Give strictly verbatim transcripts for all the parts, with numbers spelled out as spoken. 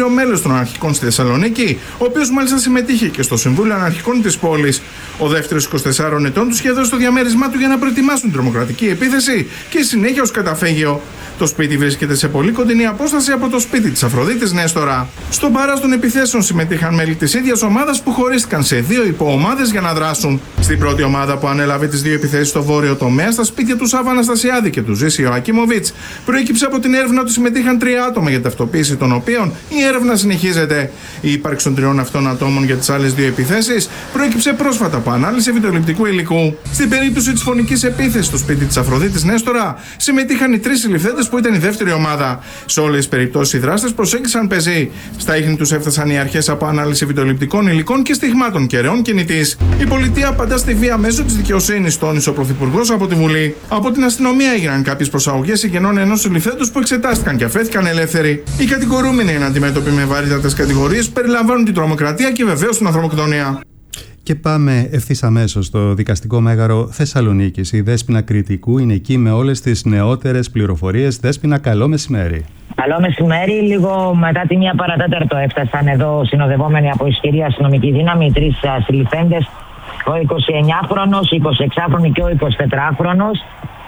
παλιό μέλος των αναρχικών στη Θεσσαλονίκη, ο οποίος μάλιστα συμμετείχε και στο Συμβούλιο Αναρχικών της πόλης. Ο δεύτερος είκοσι τεσσάρων ετών τους είχε δώσει το διαμέρισμά του για να προετοιμάσουν τρομοκρατική επίθεση και συνέχεια ως καταφέγιο. Το σπίτι βρίσκεται σε πολύ κοντινή απόσταση από το σπίτι της Αφροδίτης Νέστορα. Στον παρά των επιθέσεων συμμετείχαν μέλη της ίδιας ομάδας που χωρίστηκαν σε δύο υποομάδες για να δράσουν. Στην πρώτη ομάδα που ανέλαβε τις δύο επιθέσεις στο βόρειο τομέα, στα σπίτια του Σάβα Αναστασιάδη και του Ζήση Ιωακίμοβιτς, προέκυψε από την έρευνα ότι συμμετείχαν τρία άτομα για ταυτοποίηση των οποίων η έρευνα συνεχίζεται. Η ύπαρξη των τριών αυτών ατόμων για τις άλλες δύο επιθέσεις προέκυψε πρόσφατα από ανάλυση βιντεοληπτικού υλικού. Στην περίπτωση της φωνικής επίθεσης στο σπίτι της Αφροδίτης Νέστορα, συμμετείχαν οι τρεις συλληφθέντες που ήταν η δεύτερη ομάδα. Σε όλες τις περιπτώσεις οι δράστες προσέγγισαν πεζοί. Στα ίχνη τους έφτασαν οι αρχές από ανάλυση βιντεοληπτικών υλικών και στιγμάτων κεραιών κινητής. Η πολιτεία απαντά στη βία μέσω της δικαιοσύνης, τόνισε ο Πρωθυπουργός από τη Βουλή. Από την αστυνομία έγιναν κάποιες προσαγωγές συγγενών ενός συλληφθέντος που εξετάστηκαν και αφέθηκαν ελεύθεροι. Οι κατηγορούμενοι είναι αντιμέτωποι με βαρύτατες κατηγορίες που περιλαμβάνουν την τρομοκρατία και βεβαίως την ανθρωποκτονία. Και πάμε ευθύς αμέσως στο δικαστικό μέγαρο Θεσσαλονίκης. Η Δέσποινα Κρητικού είναι εκεί με όλες τις νεότερες πληροφορίες. Δέσποινα, καλό μεσημέρι. Καλό μεσημέρι. Λίγο μετά τη μία παρατέταρτο έφτασαν εδώ συνοδευόμενοι από ισχυρή αστυνομική δύναμη οι τρεις συλληφθέντες, ο εικοσιεννιάχρονος, εικοσιεξάχρονος και ο εικοσιτετράχρονος.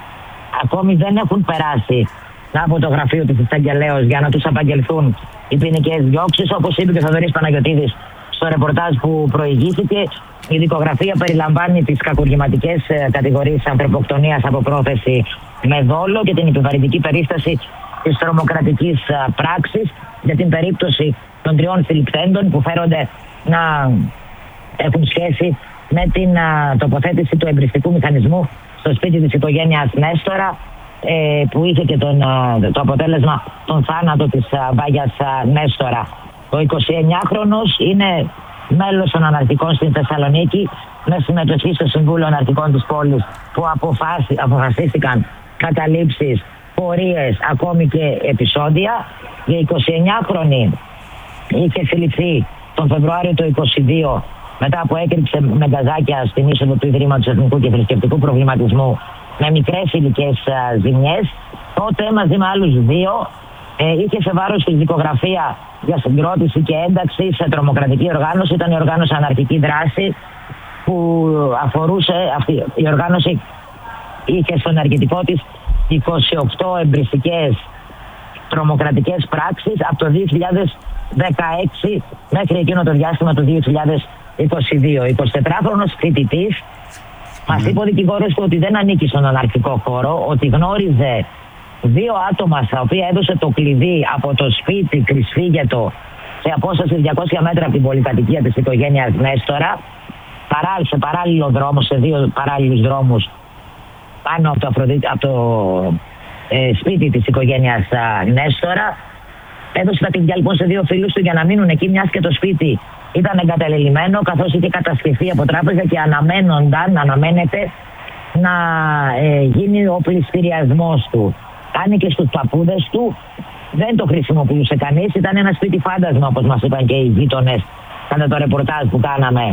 Ακόμη δεν έχουν περάσει από το γραφείο της εισαγγελέως για να τους απαγγελθούν οι ποινικές διώξεις. Όπως είπε και ο Θοδωρής Παναγιωτίδης στο ρεπορτάζ που προηγήθηκε, η δικογραφία περιλαμβάνει τις κακουργηματικές κατηγορίες ανθρωποκτονίας από πρόθεση με δόλο και την επιβαρυντική περίσταση της τρομοκρατικής πράξης για την περίπτωση των τριών συλληφθέντων που φέρονται να έχουν σχέση με την α, τοποθέτηση του εμπριστικού μηχανισμού στο σπίτι της οικογένειας Νέστορα, ε, που είχε και τον, α, το αποτέλεσμα τον θάνατο της α, Βάγιας α, Νέστορα. Ο εικοσιεννιάχρονος είναι μέλος των αναρχικών στην Θεσσαλονίκη με συμμετοχή στο Συμβούλιο Αναρχικών της πόλης που αποφάσι, αποφασίστηκαν καταλήψεις, πορείες, ακόμη και επεισόδια. Η εικοσιεννιάχρονη είχε συλληφθεί τον Φεβρουάριο του είκοσι δύο μετά που έκρυψε με γκαζάκια στην είσοδο του Ιδρύματος Εθνικού και Θρησκευτικού Προβληματισμού με μικρές ηλικές ζημιές. Τότε μαζί με άλλους δύο ε, είχε σε βάρος τη δικογραφία για συγκρότηση και ένταξη σε τρομοκρατική οργάνωση. Ήταν η οργάνωση Αναρχική Δράση που αφορούσε, αυτή, η οργάνωση είχε στο ενεργητικό της είκοσι οκτώ εμπριστικές τρομοκρατικές πράξεις από το δύο χιλιάδες δεκαέξι μέχρι εκείνο το διάστημα του δύο χιλιάδες είκοσι δύο. εικοσιτετράχρονος φοιτητής mm. μας είπε ο δικηγόρος του ότι δεν ανήκει στον αναρχικό χώρο, ότι γνώριζε δύο άτομα στα οποία έδωσε το κλειδί από το σπίτι κρυσφύγετο σε απόσταση διακόσια μέτρα από την πολυκατοικία της οικογένειας Νέστορα, σε παράλληλο δρόμο, σε δύο παράλληλους δρόμους πάνω από το, Αφροδίτη, από το ε, σπίτι της οικογένειας α, Νέστορα. Έδωσε τα κλειδιά λοιπόν σε δύο φίλους του για να μείνουν εκεί, μιας και το σπίτι ήταν εγκαταλελειμμένο, καθώς είχε κατασκευθεί από τράπεζα και αναμένονταν, αναμένεται να ε, γίνει ο πληστηριασμός του. Άνοιγε στους παππούδες του, δεν το χρησιμοποιούσε κανείς, ήταν ένα σπίτι φάντασμα όπως μας είπαν και οι γείτονες κατά το ρεπορτάζ που κάναμε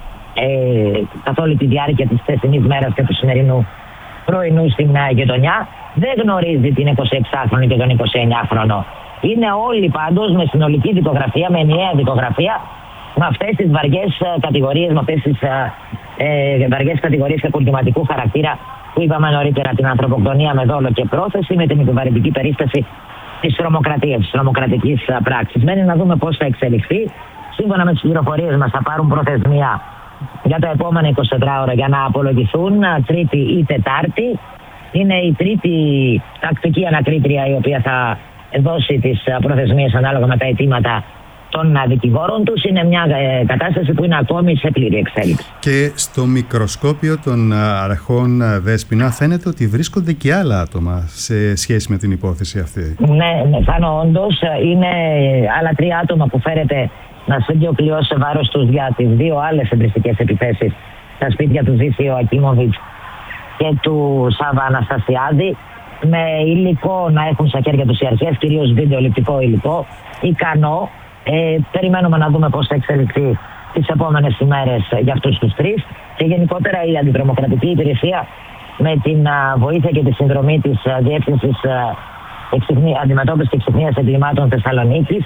ε, καθ' όλη τη διάρκεια της χθεσινής μέρας και του σημερινού πρωινού στην uh, γειτονιά. Δεν γνωρίζει την εικοσιεξάχρονη και τον εικοσιεννιάχρονο. Είναι όλοι πάντως με συνολική δικογραφία, με ενιαία δικογραφία, με αυτές τις βαριές uh, κατηγορίες, με αυτές τις uh, ε, βαριές κατηγορίες κακουργηματικού χαρακτήρα που είπαμε νωρίτερα, την ανθρωποκτονία με δόλο και πρόθεση, με την επιβαρυντική περίσταση της τρομοκρατίας, της τρομοκρατικής uh, πράξης. Μένει να δούμε πώς θα εξελιχθεί. Σύμφωνα με τις πληροφορίες μας θα πάρουν προθεσμία για τα επόμενα εικοσιτέσσερα ώρα για να απολογηθούν, Τρίτη ή Τετάρτη. Είναι η τρίτη τακτική ανακρίτρια η οποία θα δώσει τις προθεσμίες ανάλογα με τα αιτήματα των δικηγόρων τους. Είναι μια ε, κατάσταση που είναι ακόμη σε πλήρη εξέλιξη. Και στο μικροσκόπιο των αρχών, Δέσποινα, φαίνεται ότι βρίσκονται και άλλα άτομα σε σχέση με την υπόθεση αυτή. Ναι, ναι, φάνω όντως. Είναι άλλα τρία άτομα που φέρεται να στείλει ο κλειός σε βάρος τους για τις δύο άλλες εμπριστικές επιθέσεις στα σπίτια του Ζήση Ιωακίμοβιτς και του Σάβα Αναστασιάδη, με υλικό να έχουν στα χέρια τους οι αρχές, κυρίως βιντεοληπτικό υλικό, ικανό. Ε, περιμένουμε να δούμε πώς θα εξελιχθεί τις επόμενες ημέρες για αυτούς τους τρεις. Και γενικότερα η αντιτρομοκρατική υπηρεσία με την α, βοήθεια και τη συνδρομή της α, Διεύθυνσης Αντιμετώπισης και Εξυχνίας Εγκλημάτων Θεσσαλονίκης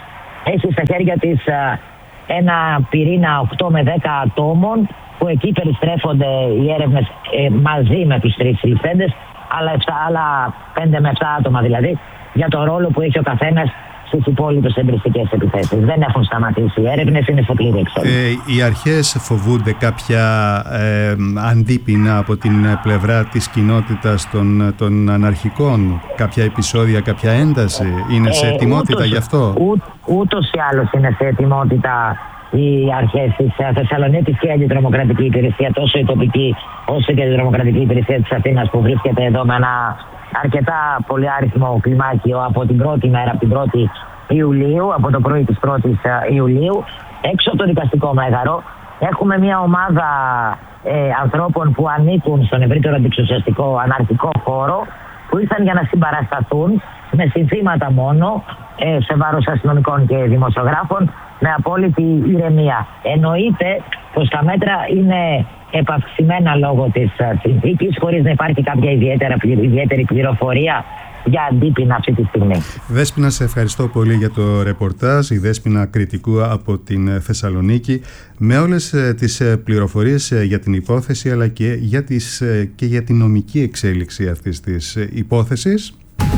έχει στα χέρια της ένα πυρήνα οκτώ με δέκα ατόμων, που εκεί περιστρέφονται οι έρευνες ε, μαζί με τους τρεις συλληφθέντες, αλλά άλλα πέντε με επτά άτομα δηλαδή, για το ρόλο που έχει ο καθένας στις υπόλοιπες εμπριστικές επιθέσεις. Δεν έχουν σταματήσει οι έρευνες, είναι σε πλήρη εξέλιξη. Ε, οι αρχές φοβούνται κάποια ε, αντίπεινα από την πλευρά της κοινότητας των, των αναρχικών, κάποια επεισόδια, κάποια ένταση, είναι σε ετοιμότητα ε, ούτως, γι' αυτό? Ού, ούτως ή άλλως είναι σε ετοιμότητα οι αρχές της Θεσσαλονίκης και η αντιτρομοκρατική υπηρεσία, τόσο η τοπική όσο και η αντιτρομοκρατική υπηρεσία της Αθήνας, που βρίσκεται εδώ με ένα αρκετά πολυάριθμο κλιμάκιο από την πρώτη μέρα, από την πρώτη Ιουλίου, από το πρωί της πρώτης Ιουλίου, έξω από το δικαστικό μέγαρο. Έχουμε μια ομάδα ε, ανθρώπων που ανήκουν στον ευρύτερο αντιξουσιαστικό αναρχικό χώρο, που ήρθαν για να συμπαρασταθούν με συνθήματα μόνο, ε, σε βάρος αστυνομικών και δημοσιογράφων, με απόλυτη ηρεμία. Εννοείται πως τα μέτρα είναι επαυξημένα λόγω της συνθήκης, χωρίς να υπάρχει κάποια ιδιαίτερα, ιδιαίτερη πληροφορία για αντίπεινα αυτή τη στιγμή. Δέσποινα, σε ευχαριστώ πολύ για το ρεπορτάζ. Η Δέσποινα Κρητικού από την Θεσσαλονίκη, με όλες τις πληροφορίες για την υπόθεση, αλλά και για, τις, και για την νομική εξέλιξη αυτής της υπόθεσης.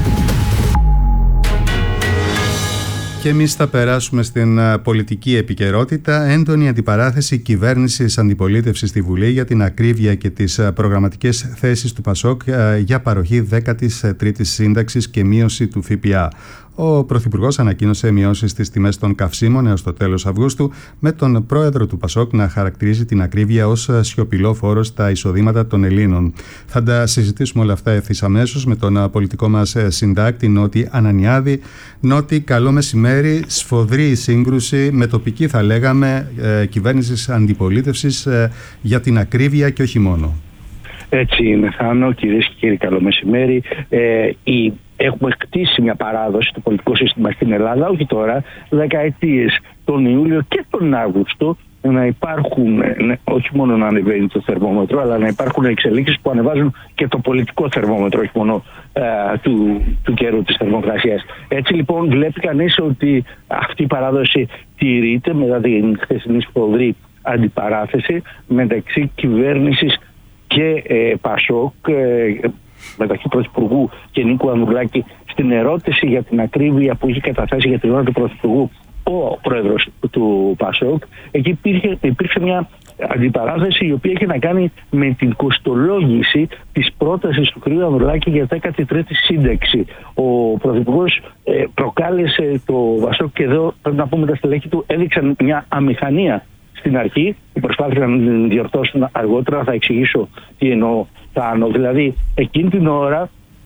Και εμείς θα περάσουμε στην πολιτική επικαιρότητα. Έντονη αντιπαράθεση κυβέρνησης αντιπολίτευσης στη Βουλή για την ακρίβεια και τις προγραμματικές θέσεις του ΠΑΣΟΚ για παροχή δέκατης τρίτης σύνταξης και μείωση του ΦΠΑ. Ο Πρωθυπουργός ανακοίνωσε μειώσεις στις τιμές των καυσίμων έως το τέλος Αυγούστου, με τον πρόεδρο του ΠΑΣΟΚ να χαρακτηρίζει την ακρίβεια ως σιωπηλό φόρο στα εισοδήματα των Ελλήνων. Θα τα συζητήσουμε όλα αυτά ευθύς αμέσως με τον πολιτικό μας συντάκτη Νότι Ανανιάδη. Νότι, καλό μεσημέρι. Σφοδρή σύγκρουση με τοπική, θα λέγαμε, ε, κυβέρνησης αντιπολίτευσης ε, για την ακρίβεια και όχι μόνο. Έτσι είναι, Θάνο. Κυρίες και κύριοι, καλό μεσημέρι. Ε, η Έχουμε κτίσει μια παράδοση στο πολιτικό σύστημα στην Ελλάδα, όχι τώρα, δεκαετίες, τον Ιούλιο και τον Αύγουστο, να υπάρχουν, ναι, όχι μόνο να ανεβαίνει το θερμόμετρο, αλλά να υπάρχουν εξελίξεις που ανεβάζουν και το πολιτικό θερμόμετρο, όχι μόνο ε, του, του καιρού της θερμοκρασίας. Έτσι λοιπόν βλέπει κανείς ότι αυτή η παράδοση τηρείται μετά την χθεσινή σφοδρή αντιπαράθεση μεταξύ κυβέρνησης και ε, ΠΑΣΟΚ, ε, μεταξύ Πρωθυπουργού και Νίκου Ανδρουλάκη, στην ερώτηση για την ακρίβεια που είχε καταθέσει για την ώρα του Πρωθυπουργού ο πρόεδρος του ΠΑΣΟΚ. Εκεί υπήρχε, υπήρξε μια αντιπαράθεση η οποία είχε να κάνει με την κοστολόγηση της πρότασης του κ. Ανδρουλάκη για δέκατη τρίτη σύνταξη. Ο Πρωθυπουργός ε, προκάλεσε το ΠΑΣΟΚ και εδώ πρέπει να πούμε τα στελέχη του έδειξαν μια αμηχανία στην αρχή, προσπάθησαν να την διορθώσουν αργότερα, θα εξηγήσω τι εννοώ. Θάνο. Δηλαδή, εκείνη την ώρα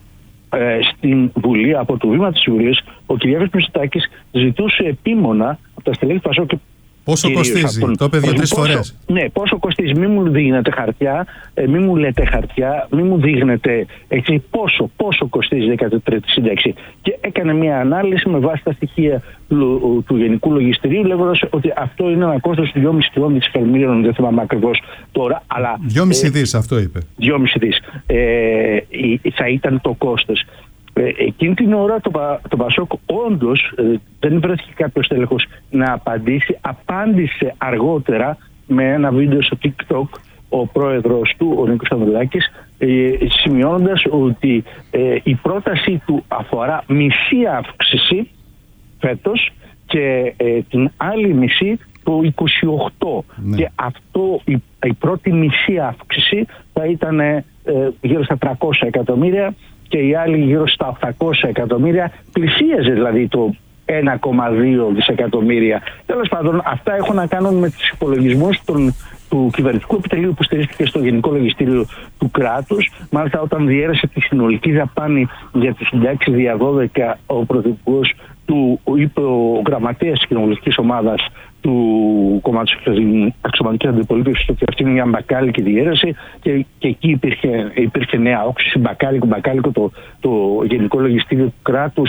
ε, στην Βουλή, από το βήμα της Βουλής, ο κ. Μητσοτάκης ζητούσε επίμονα από τα στελέχη του ΠΑΣΟΚ. Πόσο κοστίζει, τον... το είπε δύο-τρεις φορές. Ναι, πόσο κοστίζει, μη μου δείχνετε χαρτιά, ε, μη μου λέτε χαρτιά, μη μου δείχνετε έτσι, πόσο, πόσο κοστίζει η δέκατη τρίτη σύνταξη. Και έκανε μια ανάλυση με βάση τα στοιχεία του, του Γενικού Λογιστηρίου, λέγοντας ότι αυτό είναι ένα κόστος του δυόμισι δισεκατομμυρίων, δεν θυμάμαι ακριβώς τώρα. δυόμισι δις, αυτό είπε. δυόμισι δις ε, θα ήταν το κόστος. Ε, εκείνη την ώρα το, το ΠΑΣΟΚ όντως ε, δεν βρέθηκε κάποιος τέλεχος να απαντήσει. Απάντησε αργότερα με ένα βίντεο στο TikTok ο πρόεδρος του, ο Νίκος Ανδρουλάκης, ε, σημειώνοντας ότι ε, η πρότασή του αφορά μισή αύξηση φέτος και ε, την άλλη μισή το είκοσι οκτώ. Ναι. Και αυτό η, η πρώτη μισή αύξηση θα ήταν ε, γύρω στα τριακόσια εκατομμύρια και η άλλη γύρω στα οκτακόσια εκατομμύρια, πλησίαζε δηλαδή το ένα κόμμα δύο δισεκατομμύρια. Τέλος πάντων, αυτά έχουν να κάνουν με τους υπολογισμούς των, του κυβερνητικού επιτελείου που στηρίστηκε στο Γενικό Λογιστήριο του κράτους. Μάλιστα, όταν διέρεσε τη συνολική δαπάνη για τις συντάξεις δια δώδεκα, ο Πρωθυπουργός του είπε ο γραμματέας της κοινοβουλευτικής ομάδας του κομμάτου της αξιωματικής αντιπολίτευσης ότι αυτή είναι μια μπακάλικη διέρεση και, και εκεί υπήρχε, υπήρχε νέα όξυση, μπακάλικο, μπακάλικο το, το Γενικό Λογιστήριο του κράτους.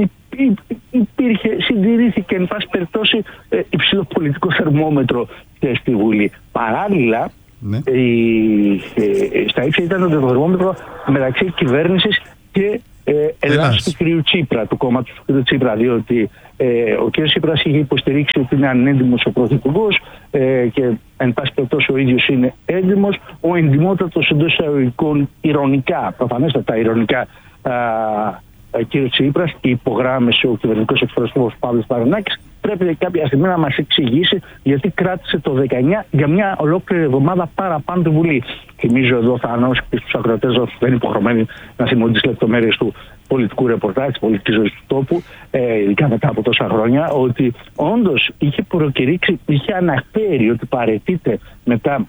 Υπήρχε, συντηρήθηκε εν πάση περιπτώσει υψηλό πολιτικό θερμόμετρο στη Βουλή. Παράλληλα, ναι. η, στα ύψη ήταν το θερμόμετρο μεταξύ κυβέρνησης και ε, ελάχιστη του κ. Τσίπρα, του κόμματος του κ. Τσίπρα, διότι ε, ο κ. Τσίπρας είχε υποστηρίξει ότι είναι ανέντιμος ο πρωθυπουργός ε, και εν πάση περιπτώσει ο ίδιος είναι έντιμος. Ο εντιμότατος εντός εισαγωγικών ηρωνικά, προφανέστατα ηρωνικά, κ. Τσίπρας, και υπογράμμισε ο κυβερνητικός εκπρόσωπος Παύλος Βαρνάκης, πρέπει κάποια στιγμή να μας εξηγήσει γιατί κράτησε το δεκαεννιά για μια ολόκληρη εβδομάδα παραπάνω τη Βουλή. Θυμίζω εδώ, θα ανώσω και στους ακροατές που δεν είναι υποχρεωμένοι να θυμούν τις λεπτομέρειες του πολιτικού ρεπορτάζ, της πολιτικής ζωής του τόπου, ε, ειδικά μετά από τόσα χρόνια, ότι όντως είχε προκηρύξει, είχε αναφέρει ότι παραιτείται μετά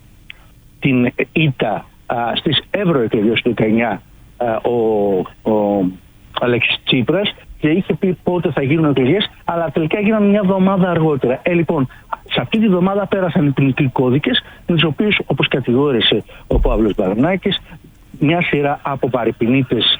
την ήττα στις ευρωεκλογές του δεκαεννιά α, ο, ο Αλέξης Τσίπρας, και είχε πει πότε θα γίνουν εκλογές, αλλά τελικά γίνανε μια εβδομάδα αργότερα. Ε, λοιπόν, σε αυτή τη εβδομάδα πέρασαν οι ποινικοί κώδικες, με τους οποίους, όπως κατηγόρησε ο Παύλος Βαρνάκης, μια σειρά από παρεπινίτες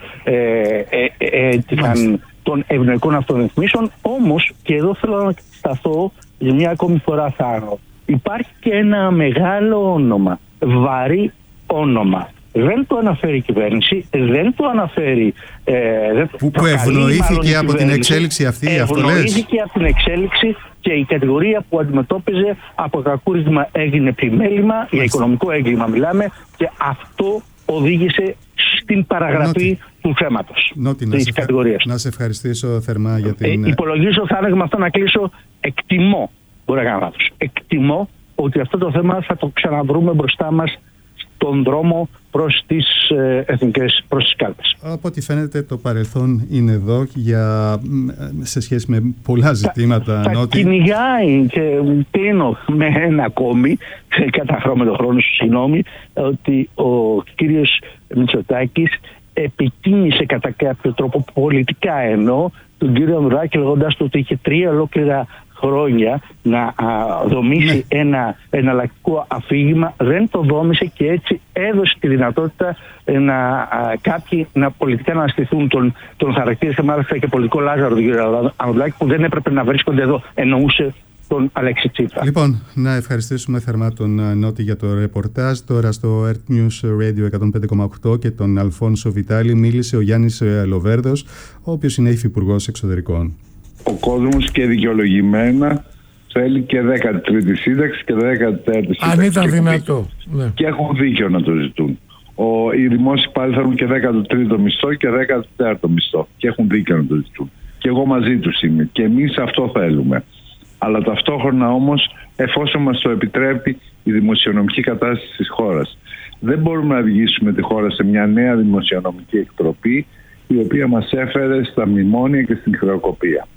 έτυχαν ε, ε, ε, των ευνοϊκών αυτών ρυθμίσεων. Όμως, και εδώ θέλω να σταθώ για μια ακόμη φορά, Θάνο, υπάρχει και ένα μεγάλο όνομα, βαρύ όνομα. Δεν το αναφέρει η κυβέρνηση, δεν το αναφέρει... Ε, δεν που, που ευνοήθηκε από την εξέλιξη αυτή, ευνοήθηκε από την εξέλιξη, και η κατηγορία που αντιμετώπιζε από κακούρισμα έγινε επιμέλημα, Μάλιστα. για οικονομικό έγκλημα μιλάμε, και αυτό οδήγησε στην παραγραφή Νότι. του θέματος της κατηγορίας. Να σε ευχαριστήσω θερμά για την... Ε, υπολογίζω, θα έλεγα με αυτό να κλείσω, εκτιμώ, μπορεί να κάνω λάθος, εκτιμώ ότι αυτό το θέμα θα το ξαναβρούμε μπροστά μας τον δρόμο προς τις ε, εθνικές, προς τις κάλπες. Από ό,τι φαίνεται το παρελθόν είναι εδώ για, σε σχέση με πολλά ζητήματα. Θα, θα νότι... κυνηγάει, και κλείνω με ένα ακόμη, καταχρώ με τον χρόνο σου, συγγνώμη, ότι ο κύριος Μητσοτάκης επιτίμησε κατά κάποιο τρόπο, πολιτικά εννοώ, τον κύριο Ανδρουλάκη, λέγοντας του ότι είχε τρία ολόκληρα χρόνια να α, δομήσει ναι. ένα εναλλακτικό αφήγημα. Δεν το δόμησε, και έτσι έδωσε τη δυνατότητα να α, κάποιοι να πολιτικά να αναστηθούν τον, τον χαρακτήρα, και μάλιστα και πολιτικό Λάζαρο τον κύριο Ανδρουλάκη, που δεν έπρεπε να βρίσκονται εδώ. Εννοούσε τον Αλέξη Τσίπρα. Λοιπόν, να ευχαριστήσουμε θερμά τον Νότι για το ρεπορτάζ. Τώρα στο Earth News Radio εκατόν πέντε κόμμα οκτώ και τον Αλφόνσο Βιτάλη μίλησε ο Γιάννης Λοβέρδος, ο οποίος είναι υφυπουργός εξωτερικών. Ο κόσμος, και δικαιολογημένα, θέλει και δέκατη τρίτη σύνταξη και δέκατη τέταρτη σύνταξη. Αν ήταν δυνατό. Ναι. Και έχουν δίκιο να το ζητούν. Ο, οι δημόσιοι υπάλληλοι θέλουν και δέκατο τρίτο μισθό και δέκατο τέταρτο μισθό. Και έχουν δίκιο να το ζητούν. Και εγώ μαζί τους είμαι. Και εμείς αυτό θέλουμε. Αλλά ταυτόχρονα όμως, εφόσον μας το επιτρέπει η δημοσιονομική κατάσταση της χώρας, δεν μπορούμε να οδηγήσουμε τη χώρα σε μια νέα δημοσιονομική εκτροπή, η οποία μας έφερε στα μνημόνια και στην χρεοκοπία.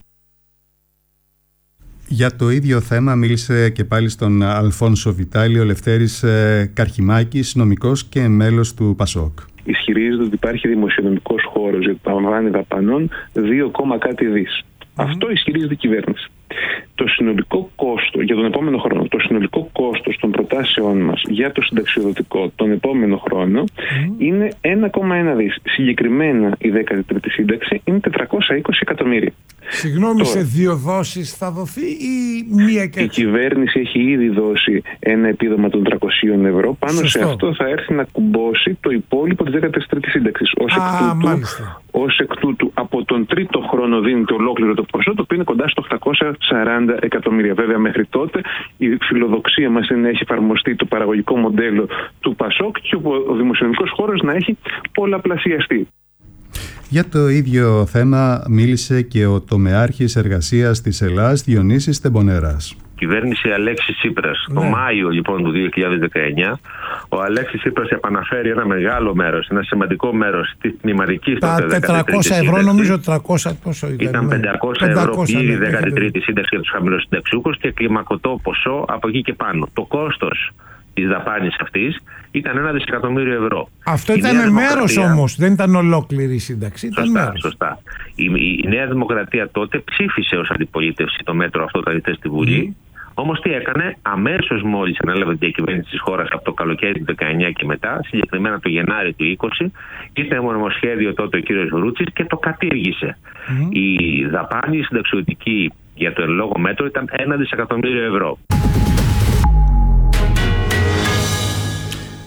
Για το ίδιο θέμα μίλησε και πάλι στον Αλφόνσο Βιτάλη ο Λευτέρης Καρχημάκης, νομικός και μέλος του ΠΑΣΟΚ. Ισχυρίζεται ότι υπάρχει δημοσιονομικός χώρος για το ταβάνι δαπανών δύο, κάτι δις. Mm. Αυτό ισχυρίζεται η κυβέρνηση. Το συνολικό κόστος για τον επόμενο χρόνο, το συνολικό κόστος των προτάσεών μας για το συνταξιοδοτικό τον επόμενο χρόνο mm. είναι ένα κόμμα ένα δις. Συγκεκριμένα η δέκατη τρίτη σύνταξη είναι τετρακόσια είκοσι εκατομμύρια. Συγγνώμη, Τώρα, σε δύο δόσεις θα δοθεί ή μία και... Η κυβέρνηση έχει ήδη δώσει ένα επίδομα των τριακόσια ευρώ. Πάνω Σωστό. σε αυτό θα έρθει να κουμπώσει το υπόλοιπο της δέκατης τρίτης σύνταξης. Ως εκ τούτου, ως εκ τούτου, από τον τρίτο χρόνο δίνεται ολόκληρο το ποσό, το οποίο είναι κοντά στο οκτακόσια σαράντα εκατομμύρια. Βέβαια, μέχρι τότε η φιλοδοξία μας είναι να έχει εφαρμοστεί το παραγωγικό μοντέλο του ΠΑΣΟΚ και ο δημοσιονομικός χώρος να έχει πολλαπλασιαστεί. Για το ίδιο θέμα μίλησε και ο τομεάρχης εργασίας της Ελλάδας, Διονύσης Τεμπονέρας. Κυβέρνηση Αλέξη Τσίπρας. Ναι. Το Μάιο λοιπόν του δύο χιλιάδες δεκαεννιά, ο Αλέξης Τσίπρας επαναφέρει ένα μεγάλο μέρος, ένα σημαντικό μέρος τη πνευματική τα τετρακόσια ευρώ, νομίζω τριακόσια πόσο ήταν. Ήταν πεντακόσια ευρώ η δέκατη τρίτη σύνταξη για τους χαμηλοσυνταξιούχους και κλιμακωτό ποσό από εκεί και πάνω. Το κόστος της δαπάνης αυτής ήταν ένα δισεκατομμύριο ευρώ. Αυτό ήταν μέρος όμως, δεν ήταν ολόκληρη η σύνταξη. Ήταν σωστά, μέρος. σωστά. Η, η Νέα Δημοκρατία τότε ψήφισε ως αντιπολίτευση το μέτρο αυτό τα στη Βουλή. Mm. Όμως τι έκανε, αμέσως μόλις ανέλαβε τη διακυβέρνηση της χώρας από το καλοκαίρι του δεκαεννιά και μετά, συγκεκριμένα το Γενάρη του είκοσι, ήρθε νομοσχέδιο τότε ο κύριος Βρούτσης και το κατήργησε. Mm. Η δαπάνη συνταξιωτική για το εν λόγω μέτρο ήταν ένα δισεκατομμύριο ευρώ.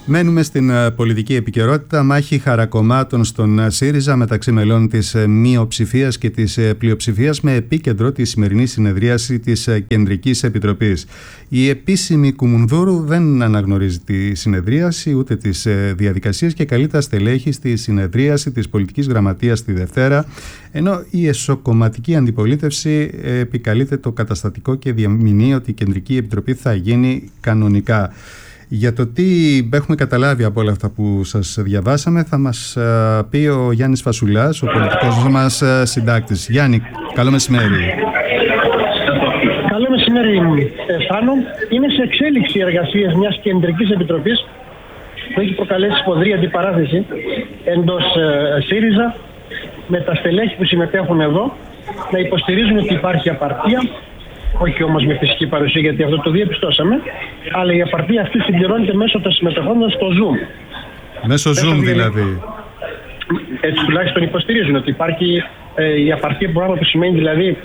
Μένουμε στην πολιτική επικαιρότητα. Μάχη χαρακομμάτων στον ΣΥΡΙΖΑ μεταξύ μελών της μειοψηφίας και της πλειοψηφίας, με επίκεντρο τη σημερινή συνεδρίαση της Κεντρικής Επιτροπής. Η επίσημη Κουμουνδούρου δεν αναγνωρίζει τη συνεδρίαση ούτε τις διαδικασίες και καλεί τα στελέχη στη συνεδρίαση της πολιτικής γραμματείας τη Δευτέρα, ενώ η εσωκομματική αντιπολίτευση επικαλείται το καταστατικό και διαμηνύει ότι η Κεντρική Επιτροπή θα γίνει κανονικά. Για το τι έχουμε καταλάβει από όλα αυτά που σας διαβάσαμε θα μας πει ο Γιάννης Φασουλάς, ο πολιτικός μας συντάκτης. Γιάννη, καλό μεσημέρι. Καλό μεσημέρι, Στέφανο. Είναι σε εξέλιξη οι εργασίες μιας Κεντρικής Επιτροπής που έχει προκαλέσει σποδρή αντιπαράθεση εντός ΣΥΡΙΖΑ, με τα στελέχη που συμμετέχουν εδώ να υποστηρίζουν ότι υπάρχει απαρτία. Όχι όμως με φυσική παρουσία, γιατί αυτό το διαπιστώσαμε, αλλά η απαρτία αυτή συμπληρώνεται μέσω των συμμετεχόντων στο Zoom. Μέσω Zoom δηλαδή. Έτσι τουλάχιστον υποστηρίζουν ότι υπάρχει ε, η απαρτία, πράγμα που σημαίνει δηλαδή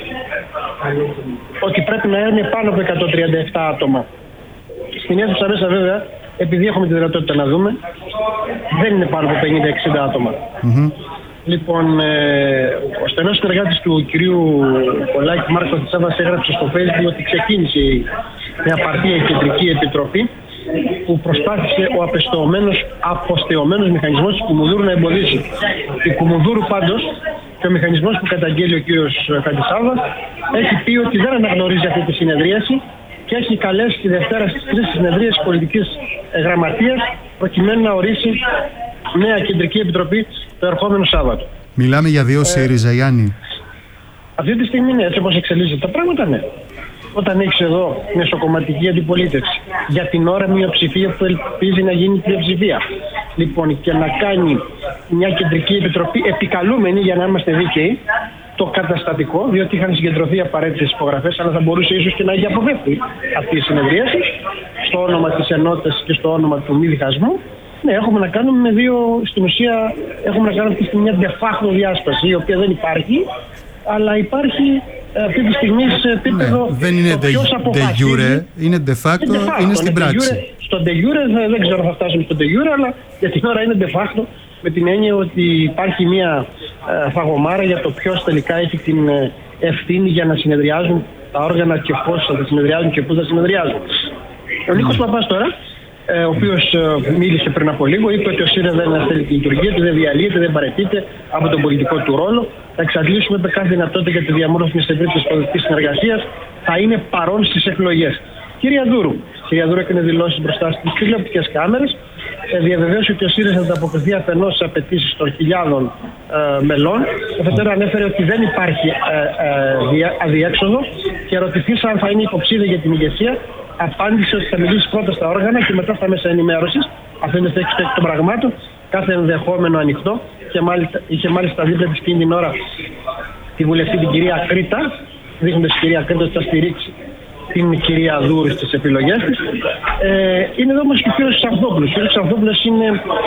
ότι πρέπει να είναι πάνω από εκατόν τριάντα επτά άτομα. Στην αίθουσα μέσα βέβαια, επειδή έχουμε τη δυνατότητα να δούμε, δεν είναι πάνω από πενήντα εξήντα άτομα. Mm-hmm. Λοιπόν, ε, ο στενός συνεργάτης του κυρίου Πολάκη, Μάρκο Θησάβας, έγραψε στο Facebook ότι ξεκίνησε μια απαρτία η Κεντρική Επιτροπή που προσπάθησε ο απεστεωμένος, αποστεωμένος μηχανισμός της Κουμουνδούρου να εμποδίσει. Η Κουμουνδούρου πάντως και ο μηχανισμός που καταγγέλει ο κύριος Χατζησάβας έχει πει ότι δεν αναγνωρίζει αυτή τη συνεδρίαση και έχει καλέσει τη Δευτέρα στις τρεις συνεδρίες πολιτικής γραμματείας προκειμένου να ορίσει νέα Κεντρική Επιτροπή το ερχόμενο Σάββατο. Μιλάμε για δύο ΣΥΡΙΖΑ, ε, Γιάννη. Αυτή τη στιγμή είναι έτσι όπως εξελίσσεται τα πράγματα, ναι. Όταν έχεις εδώ μεσοκομματική αντιπολίτευση, για την ώρα μειοψηφία που ελπίζει να γίνει πλειοψηφία, λοιπόν, και να κάνει μια Κεντρική Επιτροπή επικαλούμενη, για να είμαστε δίκαιοι, το καταστατικό, διότι είχαν συγκεντρωθεί απαραίτητες υπογραφές, αλλά θα μπορούσε ίσως και να έχει αποφεύγει αυτή η συνεδρίαση στο όνομα της ενότητας και στο όνομα του μη διχασμού. Ναι, έχουμε να κάνουμε με δύο, στην ουσία έχουμε να κάνουμε αυτή μια de facto διάσπαση, η οποία δεν υπάρχει, αλλά υπάρχει αυτή τη στιγμή σε επίπεδο, ναι, δεν είναι ποιος de jure, είναι de facto, de facto είναι στην είναι πράξη. De jure, στο de jure δεν, δεν ξέρω αν θα φτάσουμε στο de jure, αλλά για την ώρα είναι de facto, με την έννοια ότι υπάρχει μια ε, φαγωμάρα για το ποιος τελικά έχει την ε, ευθύνη για να συνεδριάζουν τα όργανα και πώς θα συνεδριάζουν και πώς θα συνεδριάζουν. Ο Νίκος Παπάς τώρα, ο οποίος μίλησε πριν από λίγο, είπε ότι ο ΣΥΡΙΖΑ δεν θέλει τη λειτουργία του, δεν διαλύεται, δεν παραιτείται από τον πολιτικό του ρόλο. Θα εξαντλήσουμε με κάθε δυνατότητα για τη διαμόρφωση μιας ευρύτερης πολιτικής συνεργασίας. Θα είναι παρόν στις εκλογές. Κυρία Δούρου, κυρία Δούρου έκανε δηλώσεις μπροστά στις τηλεοπτικές κάμερες. Διαβεβαίωσε ότι ο ΣΥΡΙΖΑ θα ανταποκριθεί αφενός στις απαιτήσεις των χιλιάδων ε, μελών. Αφετέρου ανέφερε ότι δεν υπάρχει ε, ε, αδιέξοδο και ρωτηθείς αν θα είναι υποψήφια για την ηγεσία. Απάντησε ότι θα μιλήσει πρώτα στα όργανα και μετά στα μέσα ενημέρωσης. Αυτό είναι το έξι των πραγμάτων. Κάθε ενδεχόμενο ανοιχτό. Και μάλιστα, είχε μάλιστα δίπλα της εκείνη την ώρα τη βουλευτή την κυρία Κρήτα, δείχνοντας η κυρία Κρήτα ότι θα στηρίξει την κυρία Δούρου στις επιλογές της. Ε, είναι εδώ όμως και ο κύριος Ξανθόπουλος. Ο κύριος Ξανθόπουλος είναι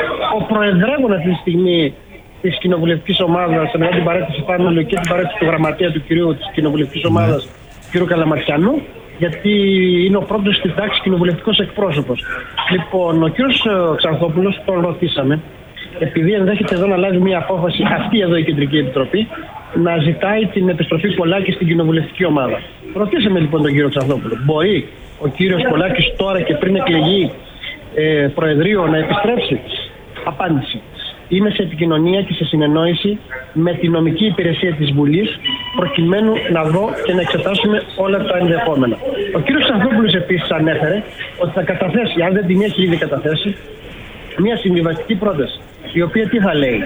ο προεδρεύων αυτή τη στιγμή της κοινοβουλευτικής ομάδας, μετά την παρέτηση Πάνελου και την παρέτηση του γραμματέα του κυρίου της κοινοβουλευτικής ομάδας, κ. Καλαματιανού, γιατί είναι ο πρώτος στην τάξη κοινοβουλευτικός εκπρόσωπος. Λοιπόν, ο κ. Ξανθόπουλος τον ρωτήσαμε, επειδή ενδέχεται εδώ να λάβει μια απόφαση αυτή εδώ η Κεντρική Επιτροπή, να ζητάει την επιστροφή Πολάκη στην κοινοβουλευτική ομάδα. Ρωτήσαμε λοιπόν τον κύριο Ξανθόπουλο, μπορεί ο κύριος Πολάκης τώρα και πριν εκλεγεί ε, Προεδρείο να επιστρέψει? Απάντηση. Είμαι σε επικοινωνία και σε συνεννόηση με τη νομική υπηρεσία της Βουλής προκειμένου να δω και να εξετάσουμε όλα τα ενδεχόμενα. Ο κύριος Ξανθόπουλος επίσης ανέφερε ότι θα καταθέσει, αν δεν την έχει ήδη καταθέσει, μια συμβιβαστική πρόταση, η οποία τι θα λέει?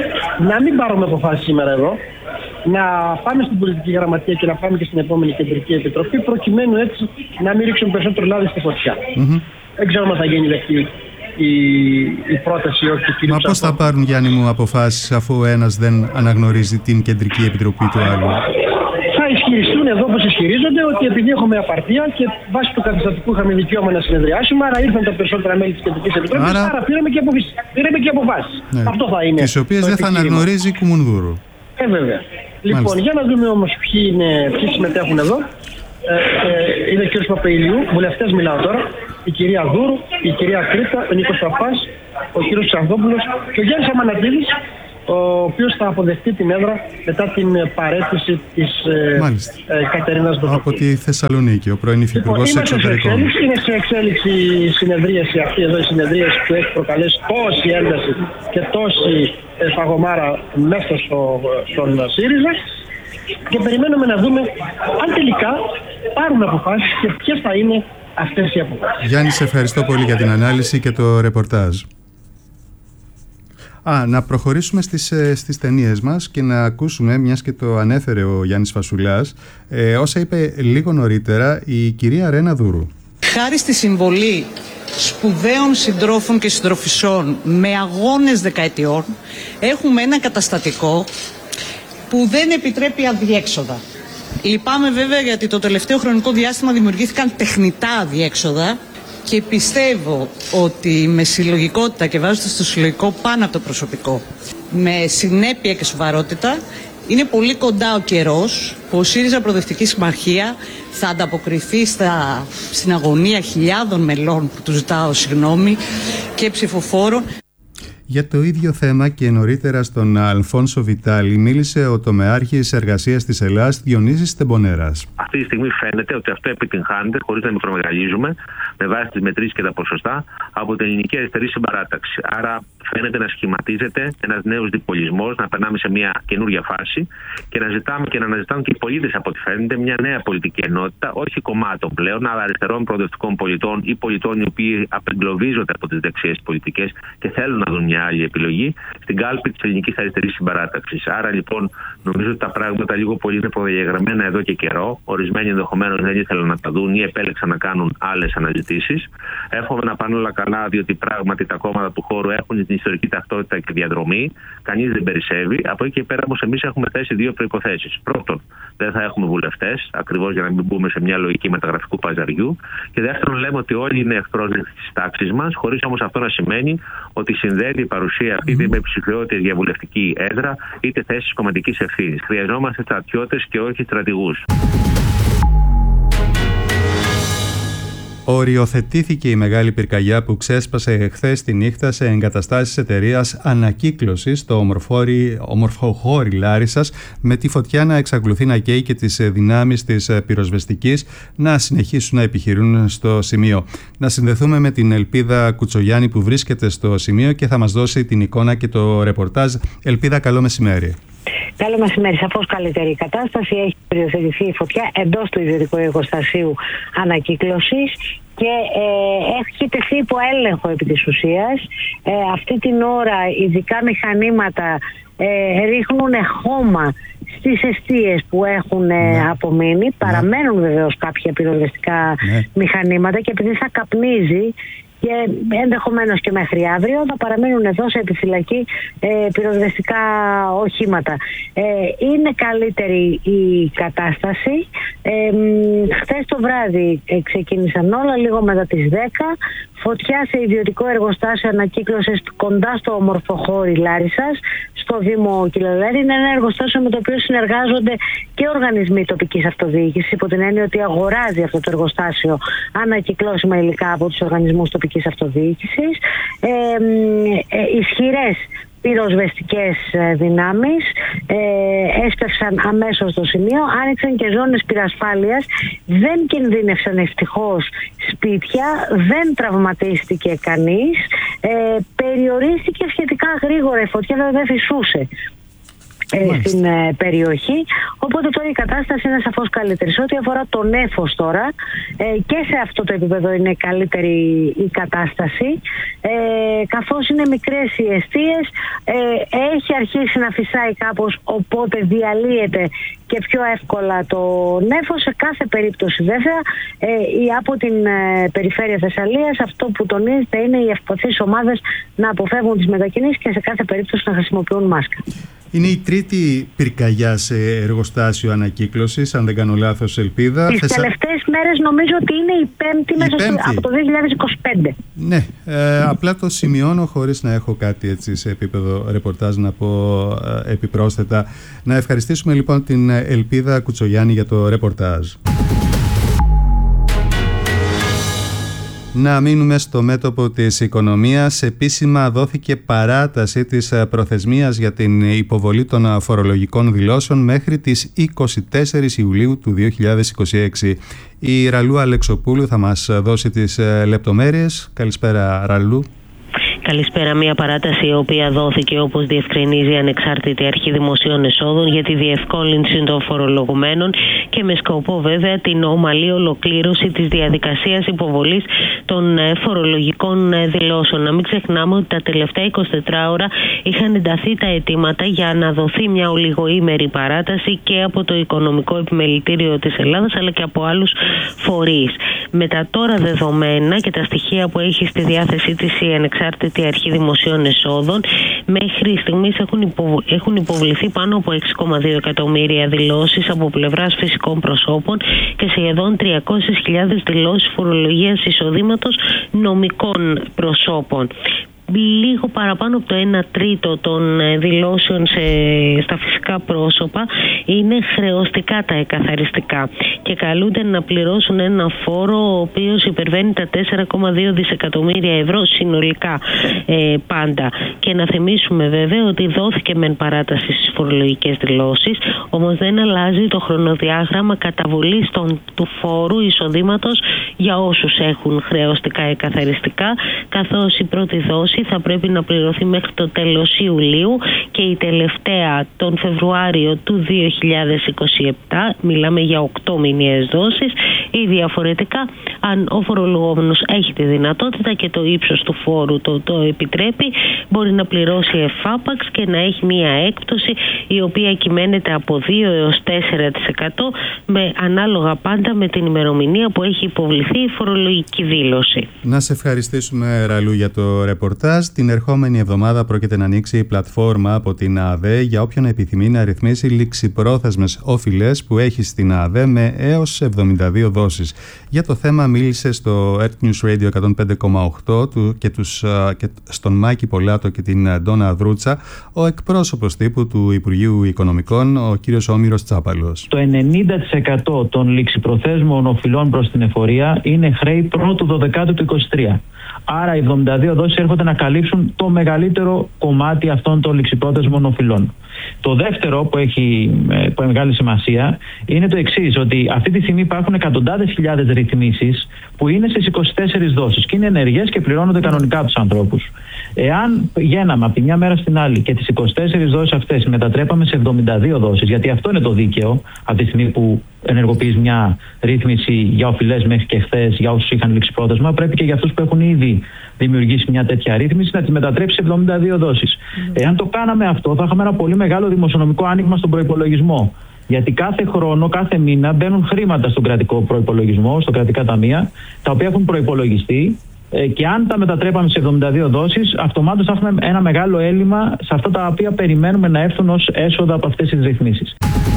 Να μην πάρουμε αποφάσεις σήμερα εδώ, να πάμε στην πολιτική γραμματεία και να πάμε και στην επόμενη Κεντρική Επιτροπή, προκειμένου έτσι να μην ρίξουμε περισσότερο λάδι στη φωτιά. Mm-hmm. Δεν ξέρω αν θα γίνει δεκτή η, η πρόταση όχι του κ. Μα πώς θα πάρουν, Γιάννη μου, αποφάσεις αφού ο ένας δεν αναγνωρίζει την Κεντρική Επιτροπή του άλλου? Θα ισχυριστούν εδώ όπως ισχυρίζονται ότι επειδή έχουμε απαρτία και βάσει του καταστατικού είχαμε δικαίωμα να συνεδριάσουμε, άρα ήρθαν τα περισσότερα μέλη της Κεντρικής Επιτροπής, άρα, άρα πήραμε και αποφάσεις. Πήραμε και αποφάσεις. Ναι. Αυτό θα είναι. Τις οποίες δεν θα αναγνωρίζει η Κουμουνδούρου. Ε, βέβαια. Λοιπόν, μάλιστα. Για να δούμε όμως ποιοι, είναι, ποιοι συμμετέχουν εδώ. Ε, ε, είναι ο κ. Παπαϊλιού, βουλευτές μιλάω τώρα. η κυρία Δούρου, η κυρία Κρήτα, ο Νίκος Παπάς, ο κύριος Ξανθόπουλος και ο Γιάννης Αμανατίδης, ο οποίος θα αποδεχτεί την έδρα μετά την παρέτηση της ε, ε, Κατερίνας Δούρου. Από τη Θεσσαλονίκη, ο πρώην Υφυπουργός λοιπόν, Εξωτερικών. Είναι σε εξέλιξη η συνεδρίαση αυτή εδώ, η συνεδρίαση που έχει προκαλέσει τόση ένταση και τόση ε, φαγωμάρα μέσα στο, στον ΣΥΡΙΖΑ. Και περιμένουμε να δούμε αν τελικά πάρουν αποφάσεις και ποιες θα είναι αυτές οι αποφάσεις. Γιάννη, σε ευχαριστώ πολύ για την ανάλυση και το ρεπορτάζ. Α, να προχωρήσουμε στις, στις ταινίες μας και να ακούσουμε, μιας και το ανέφερε ο Γιάννης Φασουλάς, ε, όσα είπε λίγο νωρίτερα η κυρία Ρένα Δούρου. Χάρη στη συμβολή σπουδαίων συντρόφων και συντροφισσών με αγώνες δεκαετιών, έχουμε ένα καταστατικό που δεν επιτρέπει αδιέξοδα. Λυπάμαι βέβαια γιατί το τελευταίο χρονικό διάστημα δημιουργήθηκαν τεχνητά αδιέξοδα και πιστεύω ότι με συλλογικότητα και βάζοντας το συλλογικό πάνω από το προσωπικό, με συνέπεια και σοβαρότητα, είναι πολύ κοντά ο καιρός που ο ΣΥΡΙΖΑ Προοδευτική Συμμαχία θα ανταποκριθεί στα, στην αγωνία χιλιάδων μελών που του ζητάω συγγνώμη και ψηφοφόρων. Για το ίδιο θέμα και νωρίτερα στον Αλφόνσο Βιτάλη μίλησε ο τομεάρχης εργασίας της Ελλάδας Διονύσης Τεμπονέρας. Αυτή τη στιγμή φαίνεται ότι αυτό επιτυγχάνεται, χωρίς να μικρομεγαλίζουμε, με βάση τις μετρήσεις και τα ποσοστά, από την ελληνική αριστερή συμπαράταξη. Άρα φαίνεται να σχηματίζεται ένας νέος διπολισμός, να περνάμε σε μια καινούργια φάση και να ζητάμε και να αναζητάμε και οι πολίτες, από ό,τι φαίνεται, μια νέα πολιτική ενότητα, όχι κομμάτων πλέον, αλλά αριστερών προοδευτικών πολιτών ή πολιτών οι οποίοι απεγκλωβίζονται από τις δεξιές πολιτικές και θέλουν να δουν μια άλλη επιλογή στην κάλπη της ελληνικής αριστερής συμπαράταξης. Άρα λοιπόν νομίζω ότι τα πράγματα λίγο πολύ είναι προδιαγραμμένα εδώ και καιρό. Ορισμένοι ενδεχομένως δεν ήθελαν να τα δουν ή επέλεξαν να κάνουν άλλες αναζητήσεις. Εύχομαι να πάνε όλα καλά, διότι πράγματι τα κόμματα του χώρου έχουν την ιστορική ταυτότητα και διαδρομή. Κανείς δεν περισσεύει. Από εκεί και πέρα όμως εμείς έχουμε θέσει δύο προϋποθέσεις. Πρώτον, δεν θα έχουμε βουλευτές, ακριβώς για να μην μπούμε σε μια λογική μεταγραφικού παζαριού. Και δεύτερον, λέμε ότι όλοι είναι ευπρόσδεκτοι της τάξης μας, χωρίς όμως αυτό να σημαίνει ότι συνδέεται η παρουσία αυτή είτε με ψηφιότητες για βουλευτική έδρα είτε θέσεις κομματικής ευθύνης. Χρειαζόμαστε στρατιώτες και όχι στρατηγούς. Οριοθετήθηκε η μεγάλη πυρκαγιά που ξέσπασε χθες τη νύχτα σε εγκαταστάσεις εταιρείας ανακύκλωσης στο ομορφοχώρι Λάρισσας, με τη φωτιά να εξακολουθεί να καίει και τις δυνάμεις της πυροσβεστικής να συνεχίσουν να επιχειρούν στο σημείο. Να συνδεθούμε με την Ελπίδα Κουτσογιάννη που βρίσκεται στο σημείο και θα μας δώσει την εικόνα και το ρεπορτάζ. Ελπίδα, καλό μεσημέρι. Καλό μεσημέρι. Σαφώς καλύτερη η κατάσταση. Έχει περιοθετηθεί η φωτιά εντός του ιδιωτικού εργοστασίου ανακύκλωσης και ε, έχει τεθεί υπό έλεγχο επί της ουσίας. Ε, αυτή την ώρα ειδικά μηχανήματα ε, ρίχνουν χώμα στις εστίες που έχουν ε, ναι. απομείνει. Ναι. Παραμένουν βεβαίως κάποια πυροσβεστικά ναι. μηχανήματα και επειδή θα καπνίζει και ενδεχομένως και μέχρι αύριο θα παραμείνουν εδώ σε επιφυλακή ε, πυροσβεστικά οχήματα. Ε, είναι καλύτερη η κατάσταση. Ε, χθες το βράδυ ε, ξεκίνησαν όλα λίγο μετά τις δέκα. Φωτιά σε ιδιωτικό εργοστάσιο ανακύκλωσης κοντά στο ομορφοχώρι Λάρισσας, στο Δήμο Κυλαλέρη. Είναι ένα εργοστάσιο με το οποίο συνεργάζονται και οργανισμοί τοπικής αυτοδιοίκησης, υπό την έννοια ότι αγοράζει αυτό το εργοστάσιο ανακυκλώσιμα υλικά από τους οργανισμούς τοπικής αυτοδιοίκησης. Ε, ε, ισχυρές πυροσβεστικές δυνάμεις ε, έστευσαν αμέσως στο σημείο, άνοιξαν και ζώνες πυρασφάλειας, δεν κινδύνευσαν ευτυχώς σπίτια, δεν τραυματίστηκε κανείς, ε, περιορίστηκε σχετικά γρήγορα η φωτιά, βέβαια δεν φυσούσε ε, στην ε, περιοχή, οπότε τώρα η κατάσταση είναι σαφώς καλύτερη. Σε ό,τι αφορά το νέφος τώρα, ε, και σε αυτό το επίπεδο είναι καλύτερη η κατάσταση, ε, καθώς είναι μικρές οι εστίες, ε, έχει αρχίσει να φυσάει κάπως, οπότε διαλύεται και πιο εύκολα το νέφος. Σε κάθε περίπτωση βέβαια ε, από την ε, περιφέρεια Θεσσαλίας αυτό που τονίζεται είναι οι ευπαθείς ομάδες να αποφεύγουν τις μετακινήσεις και σε κάθε περίπτωση να χρησιμοποιούν μάσκα. Είναι η τρίτη πυρκαγιά σε εργοστάσιο ανακύκλωσης, αν δεν κάνω λάθος, Ελπίδα. Τις Θεσσα... τελευταίες μέρες νομίζω ότι είναι η πέμπτη, η μέσα πέμπτη. Στο, από το δύο χιλιάδες είκοσι πέντε. Ναι, ε, απλά το σημειώνω χωρίς να έχω κάτι έτσι σε επίπεδο ρεπορτάζ να πω ε, επιπρόσθετα. Να ευχαριστήσουμε λοιπόν την Ελπίδα Κουτσογιάννη για το ρεπορτάζ. Να μείνουμε στο μέτωπο της οικονομίας. Επίσημα δόθηκε παράταση της προθεσμίας για την υποβολή των φορολογικών δηλώσεων μέχρι τις είκοσι τέσσερις Ιουλίου του δύο χιλιάδες είκοσι έξι. Η Ραλού Αλεξοπούλου θα μας δώσει τις λεπτομέρειες. Καλησπέρα, Ραλού. Καλησπέρα. Μια παράταση η οποία δόθηκε, όπως διευκρινίζει η Ανεξάρτητη Αρχή Δημοσίων Εσόδων, για τη διευκόλυνση των φορολογουμένων και με σκοπό βέβαια την ομαλή ολοκλήρωση της διαδικασίας υποβολής των φορολογικών δηλώσεων. Να μην ξεχνάμε ότι τα τελευταία εικοσιτέσσερις ώρα είχαν ενταθεί τα αιτήματα για να δοθεί μια ολιγοήμερη παράταση και από το Οικονομικό Επιμελητήριο της Ελλάδας αλλά και από άλλους φορείς. Με τα τώρα δεδομένα και τα στοιχεία που έχει στη διάθεσή της η Ανεξάρτητη Αρχή Δημοσίων Εσόδων, μέχρι στιγμής έχουν, υποβ... έχουν υποβληθεί πάνω από έξι κόμμα δύο εκατομμύρια δηλώσεις από πλευράς φυσικών προσώπων και σχεδόν τριακόσιες χιλιάδες δηλώσεις φορολογίας εισοδήματος νομικών προσώπων. Λίγο παραπάνω από το ένα τρίτο των δηλώσεων σε, στα φυσικά πρόσωπα είναι χρεωστικά τα εκαθαριστικά και καλούνται να πληρώσουν ένα φόρο ο οποίος υπερβαίνει τα τέσσερα κόμμα δύο δισεκατομμύρια ευρώ συνολικά ε, πάντα. Και να θυμίσουμε βέβαια ότι δόθηκε μεν παράταση στις φορολογικές δηλώσεις, όμως δεν αλλάζει το χρονοδιάγραμμα καταβολής των, του φόρου εισοδήματος για όσους έχουν χρεωστικά εκαθαριστικά, καθώς η πρώτη δόση θα πρέπει να πληρωθεί μέχρι το τέλος Ιουλίου και η τελευταία τον Φεβρουάριο του δύο χιλιάδες είκοσι επτά. Μιλάμε για οκτώ μηνιαίες δόσεις, ή διαφορετικά αν ο φορολογούμενος έχει τη δυνατότητα και το ύψος του φόρου το, το επιτρέπει, μπορεί να πληρώσει εφάπαξ και να έχει μία έκπτωση η οποία κυμαίνεται από δύο έως τέσσερα τοις εκατό με ανάλογα πάντα με την ημερομηνία που έχει υποβληθεί η φορολογική δήλωση. Να σε ευχαριστήσουμε, Ραλού, για το ρεπορτάζ. Την ερχόμενη εβδομάδα πρόκειται να ανοίξει η πλατφόρμα από την ΑΔΕ για όποιον επιθυμεί να ρυθμίσει ληξιπρόθεσμες οφειλές που έχει στην ΑΔΕ με έως εβδομήντα δύο δόσεις. Για το θέμα μίλησε στο Earth News Radio εκατόν πέντε κόμμα οκτώ του και, τους, και στον Μάκη Πολάτο και την Ντόνα Δρούτσα ο εκπρόσωπος τύπου του Υπουργείου Οικονομικών, ο κύριος Όμηρος Τσάπαλος. Το ενενήντα τοις εκατό των ληξιπροθέσμων οφειλών προς την εφορία είναι χρέη πρώτου δωδεκάτου του είκοσι τρία. Άρα οι εβδομήντα δύο δόσεις έρχονται να καλύψουν το μεγαλύτερο κομμάτι αυτών των ληξιπρόθεσμων οφειλών. Το δεύτερο που έχει, που έχει μεγάλη σημασία είναι το εξής, ότι αυτή τη στιγμή υπάρχουν εκατοντάδες χιλιάδες ρυθμίσεις που είναι στις είκοσι τέσσερις δόσεις και είναι ενεργές και πληρώνονται κανονικά από τους ανθρώπους. Εάν πηγαίναμε από τη μια μέρα στην άλλη και τις είκοσι τέσσερις δόσεις αυτές μετατρέπαμε σε εβδομήντα δύο δόσεις, γιατί αυτό είναι το δίκαιο από τη στιγμή που ενεργοποιείς μια ρύθμιση για οφειλές μέχρι και χθες για όσους είχαν ληξιπρόθεσμα, πρέπει και για αυτούς που έχουν ήδη δημιουργήσει μια τέτοια ρύθμιση να τις μετατρέψει σε εβδομήντα δύο δόσεις. Mm. Εάν το κάναμε αυτό, θα είχαμε ένα πολύ μεγάλο δημοσιονομικό άνοιγμα στον προϋπολογισμό. Γιατί κάθε χρόνο, κάθε μήνα μπαίνουν χρήματα στον κρατικό προϋπολογισμό, στο κρατικά ταμεία, τα οποία έχουν προϋπολογιστεί. Και αν τα μετατρέπαμε σε εβδομήντα δύο δόσεις, αυτομάτως θα έχουμε ένα μεγάλο έλλειμμα σε αυτά τα οποία περιμένουμε να έρθουν ως έσοδα από αυτές τις ρυθμίσεις.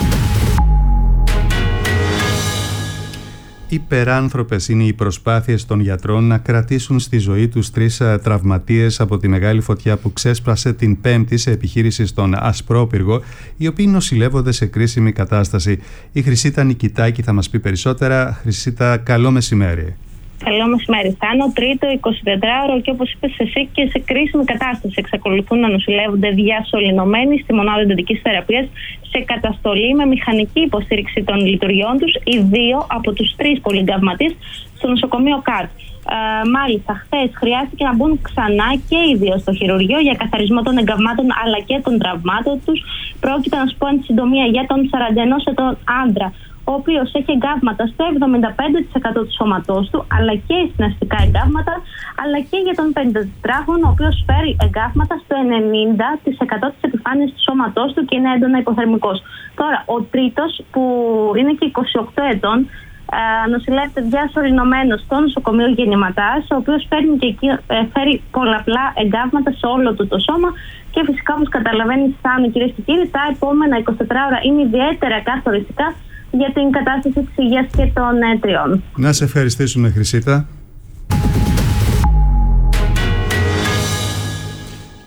Υπεράνθρωπες είναι οι προσπάθειες των γιατρών να κρατήσουν στη ζωή τους τρεις τραυματίες από τη μεγάλη φωτιά που ξέσπασε την Πέμπτη σε επιχείρηση στον Ασπρόπυργο, οι οποίοι νοσηλεύονται σε κρίσιμη κατάσταση. Η Χρυσίτα Νικητάκη θα μας πει περισσότερα. Χρυσίτα, καλό μεσημέρι. Καλό μεσημέρι. Θα είναι ο τρίτο εικοσιτετράωρο και όπως είπες εσύ και σε κρίσιμη κατάσταση. Εξακολουθούν να νοσηλεύονται διασωληνωμένοι στη μονάδα εντατικής θεραπείας σε καταστολή με μηχανική υποστήριξη των λειτουργιών τους οι δύο από τους τρεις πολυγκαυματίες στο νοσοκομείο ΚΑΤ. Ε, μάλιστα, χθες χρειάστηκε να μπουν ξανά και οι δύο στο χειρουργείο για καθαρισμό των εγκαυμάτων αλλά και των τραυμάτων τους. Πρόκειται να σου πω εν συντομία για τον σαράντα ένα ετών άντρα, ο οποίος έχει εγκάβματα στο εβδομήντα πέντε τοις εκατό του σώματός του, αλλά και συναστικά εγκάβματα, αλλά και για τον πενηντατετράχρονο, ο οποίος φέρει εγκάβματα στο ενενήντα τοις εκατό της επιφάνειας του σώματός του και είναι έντονα υποθερμικός. Τώρα, ο τρίτος, που είναι και είκοσι οκτώ ετών, νοσηλεύεται διασωληνωμένος στο νοσοκομείο Γεννηματάς, ο οποίος φέρνει και εκεί, φέρει πολλαπλά εγκάβματα σε όλο του το σώμα και φυσικά, όπως καταλαβαίνεις, Σάμι, κυρίες και κύριοι, τα επόμενα εικοσιτέσσερις ώρα είναι ιδιαίτερα καθοριστικά για την κατάσταση της υγείας και των ε, τριών. Να σε ευχαριστήσουμε, Χρυσίτα.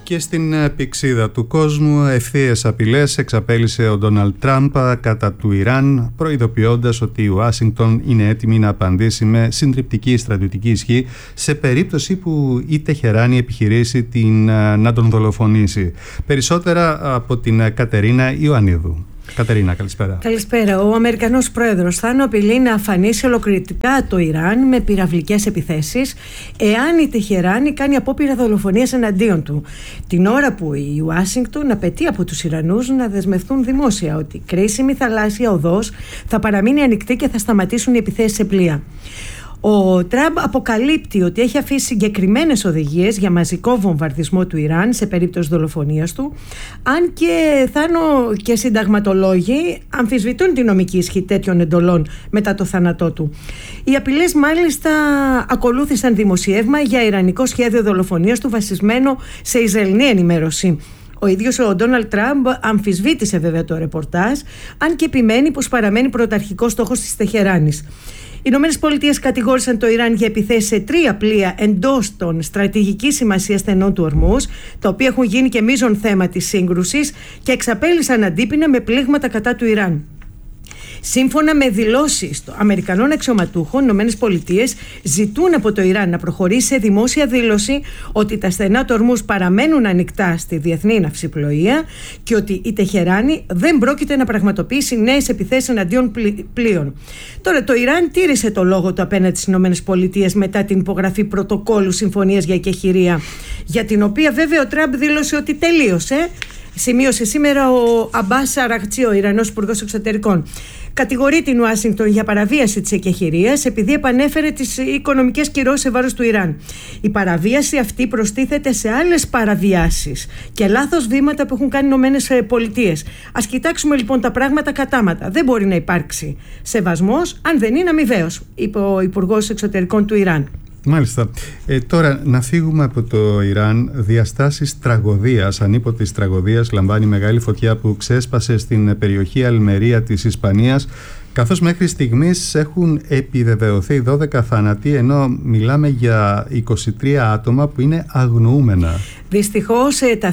Και στην πηξίδα του κόσμου ευθείες απειλές εξαπέλυσε ο Ντόναλντ Τραμπ κατά του Ιράν, προειδοποιώντας ότι η Ουάσιγκτον είναι έτοιμη να απαντήσει με συντριπτική στρατιωτική ισχύ σε περίπτωση που η Τεχεράνη επιχειρήσει την, να τον δολοφονήσει. Περισσότερα από την Κατερίνα Ιωαννίδου. Κατερίνα, καλησπέρα. Καλησπέρα. Ο Αμερικανός πρόεδρος Θάνο απειλεί να αφανίσει ολοκληρωτικά το Ιράν με πυραυλικές επιθέσεις εάν η Τεχεράνη κάνει απόπειρα δολοφονίας εναντίον του. Την ώρα που η Ουάσιγκτον απαιτεί από τους Ιρανούς να δεσμευτούν δημόσια ότι η κρίσιμη θαλάσσια οδός θα παραμείνει ανοιχτή και θα σταματήσουν οι επιθέσεις σε πλοία. Ο Τραμπ αποκαλύπτει ότι έχει αφήσει συγκεκριμένες οδηγίες για μαζικό βομβαρδισμό του Ιράν σε περίπτωση δολοφονίας του, αν και Θάνο και συνταγματολόγοι αμφισβητούν τη νομική ισχύ τέτοιων εντολών μετά το θάνατό του. Οι απειλές μάλιστα ακολούθησαν δημοσιεύμα για ιρανικό σχέδιο δολοφονίας του βασισμένο σε Ισραηλινή ενημέρωση. Ο ίδιος ο Ντόναλντ Τραμπ αμφισβήτησε βέβαια το ρεπορτάζ, αν και επιμένει πως παραμένει πρωταρχικός στόχος της Τεχεράνης. Οι Ηνωμένες Πολιτείες κατηγόρησαν το Ιράν για επιθέσεις σε τρία πλοία εντός των στρατηγικής σημασίας στενών του Ορμούζ, τα οποία έχουν γίνει και μείζον θέμα της σύγκρουσης και εξαπέλυσαν αντίπεινα με πλήγματα κατά του Ιράν. Σύμφωνα με δηλώσεις των Αμερικανών αξιωματούχων, οι Ηνωμένες Πολιτείες ζητούν από το Ιράν να προχωρήσει σε δημόσια δήλωση ότι τα στενά του Ορμούζ παραμένουν ανοιχτά στη διεθνή ναυσιπλοεία και ότι η Τεχεράνη δεν πρόκειται να πραγματοποιήσει νέες επιθέσεις εναντίον πλοίων. Τώρα, το Ιράν τήρησε το λόγο του απέναντι στις Ηνωμένες Πολιτείες μετά την υπογραφή πρωτοκόλλου συμφωνίας για εκεχηρία, για την οποία βέβαια ο Τραμπ δήλωσε ότι τελείωσε. Σημείωσε σήμερα ο Αμπάς Αραγτσί, ο Ιρανός Υπουργός Εξωτερικών. Κατηγορεί την Ουάσιγκτον για παραβίαση της εκεχηρίας επειδή επανέφερε τις οικονομικές κυρώσεις σε βάρος του Ιράν. Η παραβίαση αυτή προστίθεται σε άλλες παραβιάσεις και λάθος βήματα που έχουν κάνει οι Ηνωμένες Πολιτείες. Ας κοιτάξουμε λοιπόν τα πράγματα κατάματα. Δεν μπορεί να υπάρξει σεβασμός αν δεν είναι αμοιβαίος, είπε ο Υπουργός Εξωτερικών του Ιράν. Μάλιστα. Ε, τώρα να φύγουμε από το Ιράν. Διαστάσεις τραγωδίας, ανίποτης τραγωδίας, λαμβάνει μεγάλη φωτιά που ξέσπασε στην περιοχή Αλμερία της Ισπανίας, καθώς μέχρι στιγμής έχουν επιβεβαιωθεί δώδεκα θάνατοι, ενώ μιλάμε για είκοσι τρία άτομα που είναι αγνοούμενα. Δυστυχώς τα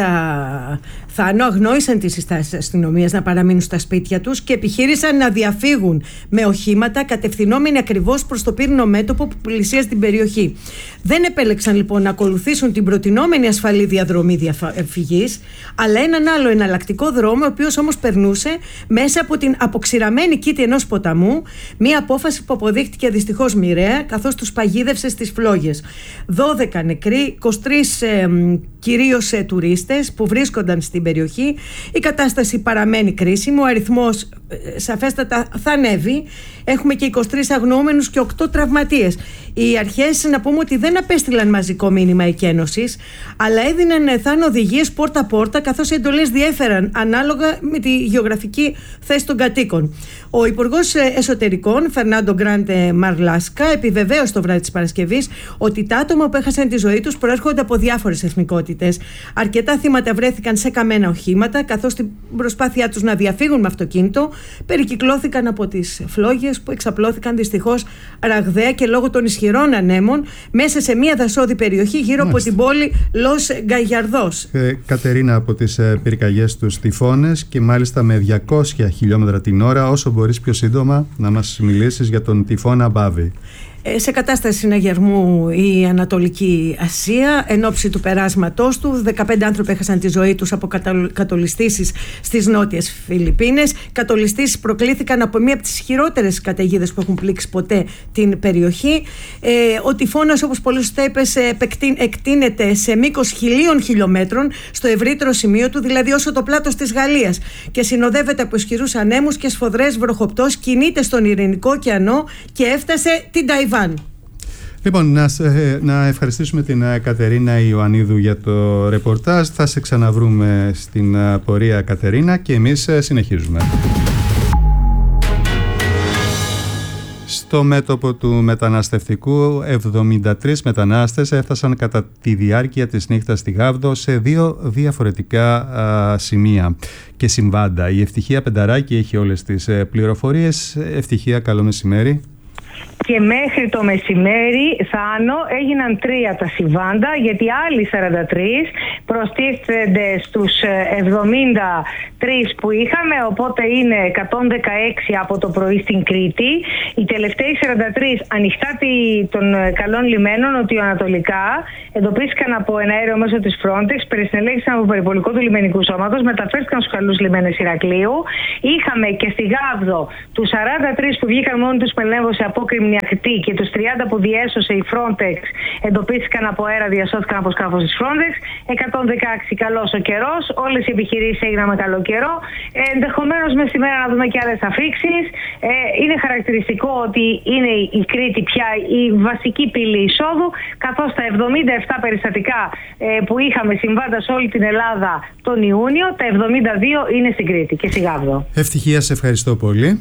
θύματα Θάνο αγνόησαν τις συστάσεις της αστυνομίας να παραμείνουν στα σπίτια τους και επιχείρησαν να διαφύγουν με οχήματα κατευθυνόμενοι ακριβώς προς το πύρινο μέτωπο που πλησίασε την περιοχή. Δεν επέλεξαν λοιπόν να ακολουθήσουν την προτινόμενη ασφαλή διαδρομή διαφυγής, αλλά έναν άλλο εναλλακτικό δρόμο, ο οποίος όμως περνούσε μέσα από την αποξηραμένη κήτη ενός ποταμού, μια απόφαση που αποδείχτηκε δυστυχώς μοιραία, καθώς τους παγίδευσε στις φλόγες. δώδεκα νεκροί, είκοσι τρεις ε, κυρίως ε, τουρίστες που βρίσκονταν στην περιοχή. Η κατάσταση παραμένει κρίσιμη, ο αριθμός ε, σαφέστατα θα ανέβει. Έχουμε και είκοσι τρεις αγνοούμενους και οκτώ τραυματίες. Οι αρχές, να πούμε ότι δεν απέστειλαν μαζικό μήνυμα εκένωσης, αλλά έδιναν Θάνο οδηγίες πόρτα-πόρτα, καθώς οι εντολές διέφεραν ανάλογα με τη γεωγραφική θέση των κατοίκων. Ο Υπουργός Εσωτερικών, Φερνάντο Γκράντε Μαρλάσκα, επιβεβαίωσε το βράδυ της Παρασκευής ότι τα άτομα που έχασαν τη ζωή τους προέρχονται από διάφορες εθνικότητες. Αρκετά θύματα βρέθηκαν σε καμένα οχήματα, καθώς στην προσπάθειά τους να διαφύγουν με αυτοκίνητο περικυκλώθηκαν από τις φλόγες που εξαπλώθηκαν δυστυχώς ραγδαία και λόγω των ισχυρών ανέμων μέσα σε μια δασόδη περιοχή γύρω Μάλιστα. από την πόλη Λος Γκαγιαρδός. Ε, Κατερίνα, από τις ε, πυρκαγιές τους τυφώνες και μάλιστα με διακόσια χιλιόμετρα την ώρα, όσο μπορείς πιο σύντομα να μας μιλήσεις για τον τυφώνα Μπάβη. Σε κατάσταση συναγερμού η Ανατολική Ασία εν ώψη του περάσματός του. δεκαπέντε άνθρωποι έχασαν τη ζωή τους από κατολιστήσεις στις νότιες Φιλιππίνες. Κατολιστήσεις προκλήθηκαν από μία από τις χειρότερες καταιγίδες που έχουν πλήξει ποτέ την περιοχή. Ε, ο τυφώνας, όπως πολύ σωστά είπες, εκτείνεται σε μήκος χιλίων χιλιόμετρων στο ευρύτερο σημείο του, δηλαδή όσο το πλάτος της Γαλλίας, και συνοδεύεται από ισχυρούς ανέμους και σφοδρές βροχοπτώσεις. Κινείται στον Ειρηνικό ωκεανό και έφτασε την Ταϊβάν. Λοιπόν, να, να ευχαριστήσουμε την Κατερίνα Ιωαννίδου για το ρεπορτάζ. Θα σε ξαναβρούμε στην πορεία, Κατερίνα, και εμείς συνεχίζουμε. Στο μέτωπο του μεταναστευτικού, εβδομήντα τρεις μετανάστες έφτασαν κατά τη διάρκεια της νύχτας στη Γάβδο σε δύο διαφορετικά α, σημεία και συμβάντα. Η Ευτυχία Πενταράκη έχει όλες τις πληροφορίες. Ευτυχία, καλό μεσημέρι. και μέχρι το μεσημέρι, Θάνο, έγιναν τρία τα συμβάντα, γιατί άλλοι σαράντα τρία προστίθενται στους εβδομήντα τρία που είχαμε, οπότε είναι εκατόν δεκαέξι από το πρωί στην Κρήτη. Οι τελευταίοι σαράντα τρία ανοιχτά των καλών λιμένων νοτιοανατολικά εντοπίστηκαν από ένα αέριο μέσω της Frontex, περισυνελέγησαν από περιπολικό του λιμενικού σώματος, μεταφέρθηκαν στους καλούς λιμένες Ηρακλείου. Είχαμε και στη Γάβδο τους σαράντα τρία που βγήκαν μόνοι τους με ελέμβωση απόκρημνη ακτή και τους τριάντα που διέσωσε η Frontex εντοπίστηκαν από αέρα, διασώθηκαν από σκάφος της Frontex. εκατόν δεκαέξι καλός ο καιρός, όλες οι επιχειρήσεις έγιναν με καλό καιρό. Ε, ενδεχομένως μες σήμερα να δούμε και άλλες αφήξεις. Ε, είναι χαρακτηριστικό ότι είναι η Κρήτη πια η βασική πύλη εισόδου, καθώς τα εβδομήντα επτά περιστατικά ε, που είχαμε συμβάντα σε όλη την Ελλάδα τον Ιούνιο, τα εβδομήντα δύο είναι στην Κρήτη και στη Γάβδο. Ευτυχία, σε ευχαριστώ πολύ.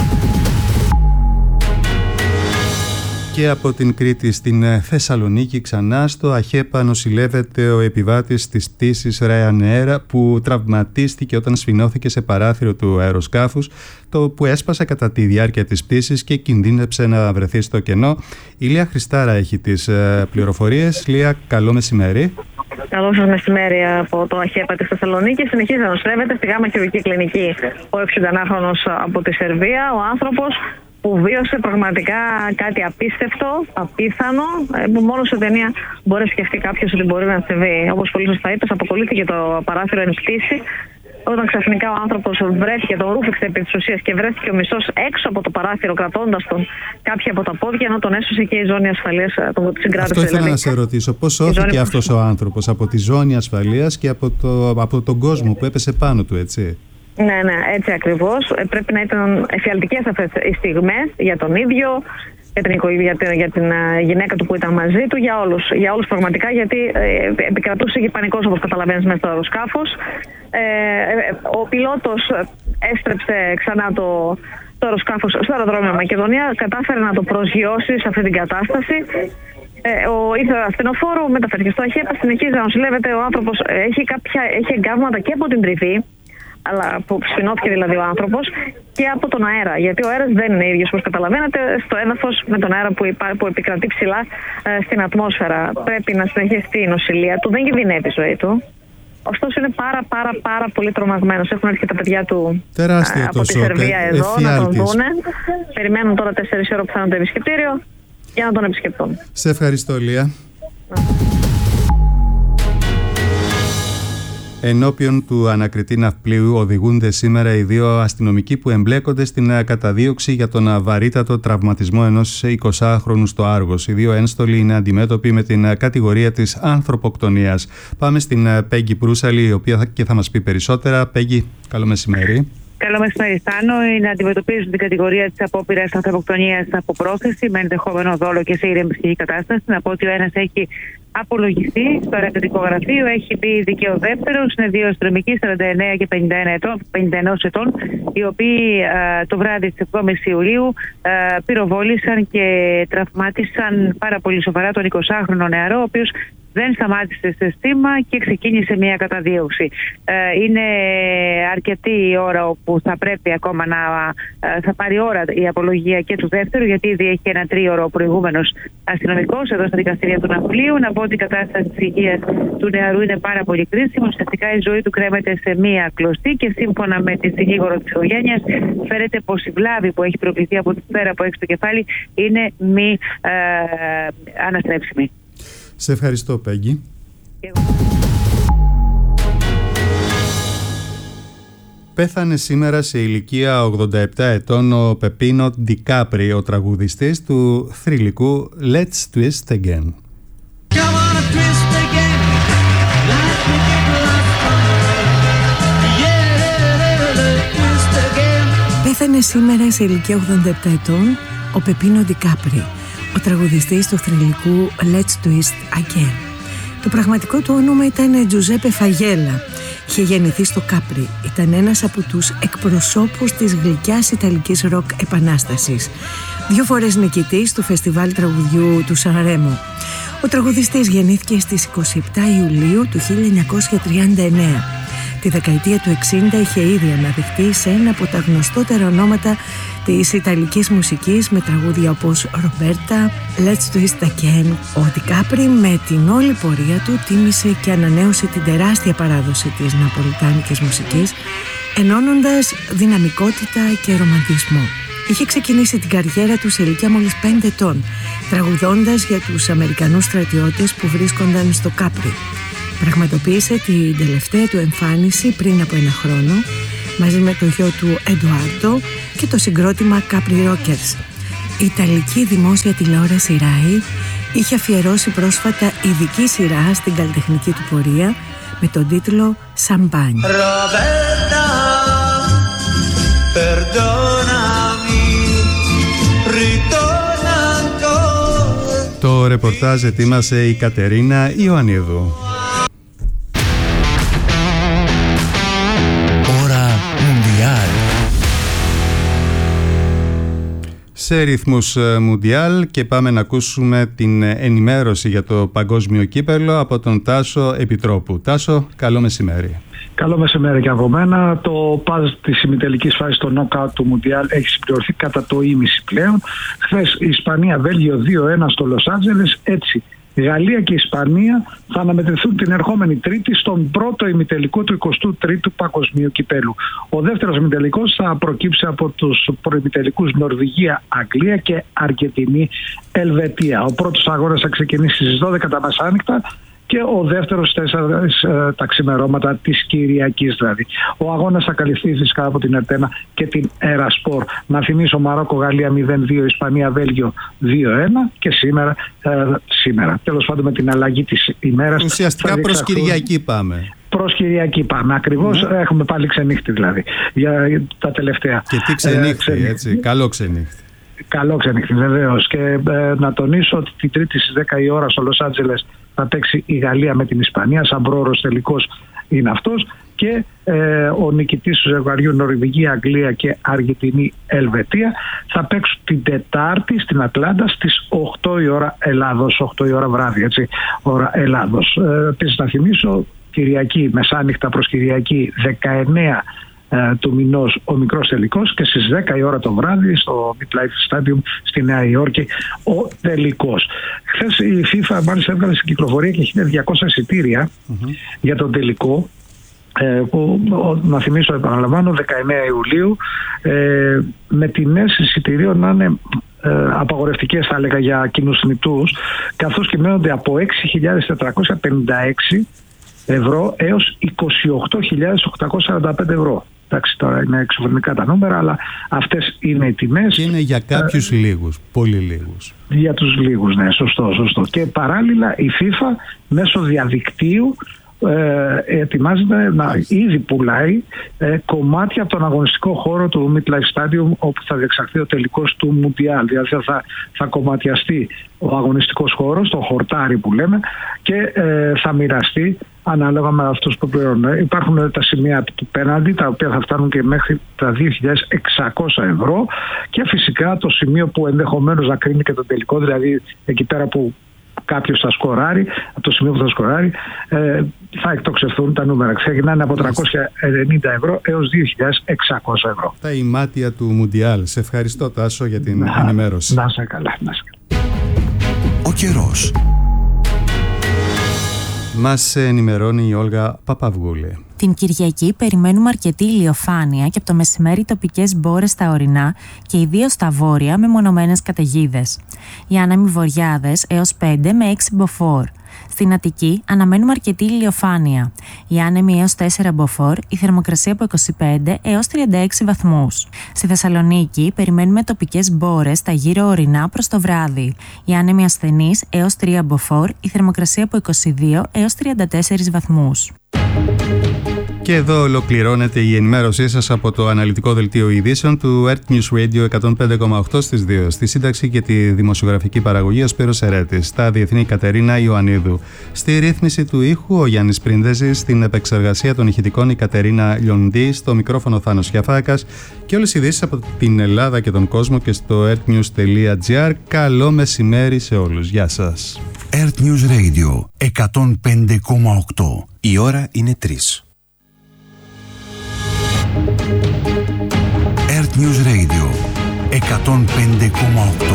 Και από την Κρήτη στην Θεσσαλονίκη ξανά στο ΑΧΕΠΑ νοσηλεύεται ο επιβάτης της πτήσης Ryanair που τραυματίστηκε όταν σφινώθηκε σε παράθυρο του αεροσκάφους, το που έσπασε κατά τη διάρκεια της πτήσης και κινδύνεψε να βρεθεί στο κενό. Η Λία Χριστάρα έχει τις πληροφορίες. Λία, καλό μεσημέρι. Καλό σας μεσημέρι από το ΑΧΕΠΑ της Θεσσαλονίκης. Συνεχίζει να νοσηλεύεται στη Γάμα Χειρουργική Κλινική ο εξηντενάχρονος από τη Σερβία, ο άνθρωπος που βίωσε πραγματικά κάτι απίστευτο, απίθανο, που μόνο σε ταινία μπορεί να σκεφτεί κάποιος ότι μπορεί να συμβεί. Όπως πολύ σωστά είπες, αποκολλήθηκε το παράθυρο εν πτήση, όταν ξαφνικά ο άνθρωπος βρέθηκε, τον ρούφηξε επί της ουσίας και βρέθηκε ο μισθός έξω από το παράθυρο, κρατώντας τον κάποια από τα πόδια, ενώ τον έσωσε και η ζώνη ασφαλείας τον συγκράτησε. Αυτό ήθελα δηλαδή να σε ρωτήσω. Πώς σώθηκε αυτός ο άνθρωπος από τη ζώνη ασφαλείας και από, το, από τον κόσμο που έπεσε πάνω του, έτσι? Ναι, ναι, έτσι ακριβώς. Πρέπει να ήταν εφιαλτικές αυτές οι στιγμές για τον ίδιο, για την, για την, για την γυναίκα του που ήταν μαζί του, για όλους, για όλους πραγματικά, γιατί ε, επικρατούσε και πανικός, όπως καταλαβαίνεις, μέσα στο αεροσκάφος. Ε, ο πιλότος έστρεψε ξανά το, το αεροσκάφος στο αεροδρόμιο Μακεδονία, κατάφερε να το προσγειώσει σε αυτή την κατάσταση. Ε, ο ήρθε ασθενοφόρο, μεταφέρθηκε στο ΑΧΕΠΑ, συνεχίζει να νοσηλεύεται. Ο άνθρωπος έχει, κάποια, έχει εγκάβματα και από την τριβή, αλλά που σφινώθηκε δηλαδή ο άνθρωπος, και από τον αέρα. Γιατί ο αέρας δεν είναι ίδιος, όπως καταλαβαίνετε, στο έδαφος με τον αέρα που, υπά, που επικρατεί ψηλά ε, στην ατμόσφαιρα. Πρέπει να συνεχίσει η νοσηλεία του, δεν κινδυνεύει η ζωή του. Ωστόσο είναι πάρα πάρα πάρα πολύ τρομαγμένος. Έχουν έρθει και τα παιδιά του Τεράστια από τη Σερβία ε, εδώ εφιάλτης. Να τον δούνε. Περιμένουν τώρα τέσσερις ώρες που θα είναι το επισκεπτήριο για να τον επισκεπτούν. Σε ευχαριστώ, Λία. Ενώπιον του ανακριτή ναυπλίου οδηγούνται σήμερα οι δύο αστυνομικοί που εμπλέκονται στην καταδίωξη για τον βαρύτατο τραυματισμό ενός εικοσάχρονου στο Άργος. Οι δύο ένστολοι είναι αντιμέτωποι με την κατηγορία της ανθρωποκτονίας. Πάμε στην Πέγγι Προύσαλη, η οποία και θα μας πει περισσότερα. Πέγγι, καλό μεσημέρι. Καλό μεσημέρι, Στάνο. Είναι να αντιμετωπίζουν την κατηγορία της απόπειρας ανθρωποκτονίας από πρόθεση με ενδεχόμενο δόλο και σε ήρεμη ψυχική κατάσταση. Να πω ότι ο ένας έχει απολογηθεί στο ερευνητικό γραφείο, έχει μπει δικαιοδεύτερος. Είναι δύο αστυνομικοί, σαράντα εννέα και πενήντα ένα ετών, πενήντα ένα ετών, οι οποίοι α, το βράδυ της εβδόμης Ιουλίου α, πυροβόλησαν και τραυμάτισαν πάρα πολύ σοβαρά τον εικοσάχρονο νεαρό, ο οποίος δεν σταμάτησε σε στήμα και ξεκίνησε μια καταδίωξη. Ε, είναι αρκετή η ώρα όπου θα πρέπει ακόμα να ε, θα πάρει ώρα η απολογία και του δεύτερου, γιατί ήδη έχει ένα τρίωρο ο προηγούμενος αστυνομικός εδώ στα δικαστήρια του Ναυπλίου. Να πω ότι η κατάσταση της υγείας του νεαρού είναι πάρα πολύ κρίσιμη. Ουσιαστικά η ζωή του κρέμεται σε μία κλωστή και σύμφωνα με τη συνήγορο της οικογένειας φαίνεται πως η βλάβη που έχει προκληθεί από τη σφαίρα που έχει στο κεφάλι είναι μη ε, αναστρέψιμη. Σε ευχαριστώ, Πέγγι. Πέθανε σήμερα σε ηλικία ογδόντα επτά ετών ο Πεπίνο Ντικάπρι, ο τραγουδιστής του θρυλικού Let's Twist Again. Πέθανε σήμερα σε ηλικία ογδόντα επτά ετών ο Πεπίνο Ντικάπρι, ο τραγουδιστής του θρυλικού Let's Twist Again. Το πραγματικό του όνομα ήταν Τζουζέπε Φαγέλα. Είχε γεννηθεί στο Κάπρι. Ήταν ένας από τους εκπροσώπους της γλυκιάς ιταλικής ροκ επανάστασης. Δύο φορές νικητής του φεστιβάλ τραγουδιού του Σανρέμο. Ο τραγουδιστής γεννήθηκε στις είκοσι επτά Ιουλίου του χίλια εννιακόσια τριάντα εννέα. Τη δεκαετία του εξήντα είχε ήδη αναδειχθεί σε ένα από τα γνωστότερα ονόματα της ιταλικής μουσικής με τραγούδια όπως «Ρομπέρτα», «Let's Do It Again». Ο Ντικάπρι με την όλη πορεία του τίμησε και ανανέωσε την τεράστια παράδοση της ναπολιτάνικης μουσικής, ενώνοντας δυναμικότητα και ρομαντισμό. Είχε ξεκινήσει την καριέρα του σε ηλικία μόλις πέντε ετών, τραγουδώντας για τους Αμερικανούς στρατιώτες που βρίσκονταν στο Κάπρι. Πραγματοποίησε την τελευταία του εμφάνιση πριν από ένα χρόνο, μαζί με το γιο του Εντουάρντο και το συγκρότημα Capri Rockers. Η Ιταλική δημόσια τηλεόραση Rai είχε αφιερώσει πρόσφατα ειδική σειρά στην καλλιτεχνική του πορεία με τον τίτλο «Σαμπάνι». Το ρεπορτάζ ετοίμασε η Κατερίνα Ιωαννίδου. Ώρα Μουντιάλ. Σε ρυθμούς Μουντιάλ και πάμε να ακούσουμε την ενημέρωση για το παγκόσμιο κύπελλο από τον Τάσο Επιτρόπου. Τάσο, καλό μεσημέρι. Καλό μεσημέρι και από μένα. Το παζ της ημιτελικής φάσης στο νοκάουτ του Μουντιάλ έχει συμπληρωθεί κατά το ίμιση πλέον. Χθες η Ισπανία-Βέλγιο δύο ένα στο Λος Άντζελες. Έτσι η Γαλλία και η Ισπανία θα αναμετρηθούν την ερχόμενη Τρίτη στον πρώτο ημιτελικό του εικοστού τρίτου Παγκοσμίου Κυπέλλου. Ο δεύτερος ημιτελικός θα προκύψει από τους προημιτελικούς Νορβηγία-Αγγλία και Αργεντινή-Ελβετία. Ο πρώτος αγώνας θα ξεκινήσει στις δώδεκα τα μεσάνυχτα και ο δεύτερος τέσσερα ε, τα ξημερώματα της Κυριακής δηλαδή. Ο αγώνας θα καλυφθεί φυσικά από την Ερτένα και την Ερασπορ. Να θυμίσω Μαρόκο-Γαλλία μηδέν δύο, Ισπανία-Βέλγιο δύο ένα και σήμερα, ε, σήμερα. Τέλος πάντων με την αλλαγή της ημέρας. Ουσιαστικά προς Κυριακή πάμε. Προς Κυριακή πάμε, ακριβώς. Ναι. Έχουμε πάλι ξενύχτη δηλαδή για, για τα τελευταία. Και τι ξενύχτη, ε, έτσι, καλό ξενύχτη. Καλό ξενύχτη, βεβαίως. Και ε, να τονίσω ότι την Τρίτη στις δέκα η ώρα στο Λος Άντζελες θα παίξει η Γαλλία με την Ισπανία. Σαν πρόωρος τελικός είναι αυτός. Και ε, ο νικητής του ζευγαριού Νορβηγία-Αγγλία και Αργεντινή-Ελβετία θα παίξουν την Τετάρτη στην Ατλάντα στις οκτώ η ώρα Ελλάδος. οκτώ η ώρα βράδυ, έτσι, ώρα Ελλάδος. Ε, επίσης να θυμίσω, Κυριακή, μεσάνυχτα προς Κυριακή, δεκαεννέα του μηνός ο μικρός τελικός και στις δέκα η ώρα το βράδυ στο MetLife Stadium στη Νέα Υόρκη ο τελικός. Χθες η FIFA μάλιστα έβγαλε στην κυκλοφορία και χίλια διακόσια εισιτήρια mm-hmm. για τον τελικό που να θυμίσω επαναλαμβάνω δεκαεννέα Ιουλίου ε, με τιμές εισιτηρίων να είναι ε, απαγορευτικές θα έλεγα για κοινούς θνητούς, καθώς κυμαίνονται από έξι χιλιάδες τετρακόσια πενήντα έξι ευρώ έως είκοσι οκτώ χιλιάδες οκτακόσια σαράντα πέντε ευρώ. Εντάξει, τώρα είναι εξωφρενικά τα νούμερα, αλλά αυτές είναι οι τιμές. Και είναι για κάποιους ε, λίγους, πολύ λίγους. Για τους λίγους, ναι, σωστό, σωστό. Και παράλληλα η FIFA μέσω διαδικτύου ε, ετοιμάζεται να ήδη πουλάει ε, κομμάτια από τον αγωνιστικό χώρο του MetLife Stadium όπου θα διεξαχθεί ο τελικός του Μουντιάλ. Δηλαδή θα, θα κομματιαστεί ο αγωνιστικός χώρος, το χορτάρι που λέμε, και ε, θα μοιραστεί ανάλογα με αυτούς που πληρώνουν. Υπάρχουν τα σημεία του πέναντι, τα οποία θα φτάνουν και μέχρι τα δύο χιλιάδες εξακόσια ευρώ, και φυσικά το σημείο που ενδεχομένως να κρίνει και το τελικό, δηλαδή εκεί πέρα που κάποιος θα σκοράρει, από το σημείο που θα σκοράρει, ε, θα εκτοξευθούν τα νούμερα. Ξεκινάνε από τριακόσια ενενήντα ευρώ έως δύο χιλιάδες εξακόσια ευρώ. Τα ημάτια του Μουντιάλ. Σε ευχαριστώ, Τάσο, για την να, ενημέρωση. Να σε καλά, να σε καλά. Ο καιρός. Μας ενημερώνει η Όλγα Παπαυγούλη. Την Κυριακή περιμένουμε αρκετή ηλιοφάνεια και από το μεσημέρι τοπικές μπόρες στα ορεινά και ιδίως στα βόρεια με μονομένες καταιγίδες. Οι άνεμοι βορειάδες έως πέντε με έξι μποφόρ. Στην Αττική αναμένουμε αρκετή ηλιοφάνεια. Οι άνεμοι έως τέσσερα μποφόρ, η θερμοκρασία από είκοσι πέντε έως τριάντα έξι βαθμούς. Στη Θεσσαλονίκη περιμένουμε τοπικές μπόρες στα γύρω ορεινά προς το βράδυ. Οι άνεμοι ασθενείς έως τρία μποφόρ, η θερμοκρασία από είκοσι δύο έως τριάντα τέσσερα βαθμούς. Και εδώ ολοκληρώνεται η ενημέρωσή σας από το αναλυτικό δελτίο ειδήσεων του Earth News Radio εκατόν πέντε κόμμα οκτώ στις δύο. Στη σύνταξη και τη δημοσιογραφική παραγωγή ο Σπύρος Ερέτης. Στα διεθνή Κατερίνα Ιωαννίδου. Στη ρύθμιση του ήχου ο Γιάννης Πριντέζης. Στην επεξεργασία των ηχητικών η Κατερίνα Λιοντή. Στο μικρόφωνο Θάνος Γιαφάκας. Και όλες οι ειδήσεις από την Ελλάδα και τον κόσμο και στο earthnews τελεία gr. Καλό μεσημέρι σε όλους. Γεια σας. Earth News Radio εκατόν πέντε κόμμα οκτώ. Η ώρα είναι τρεις. Earth News Radio. εκατόν πέντε κόμμα οκτώ.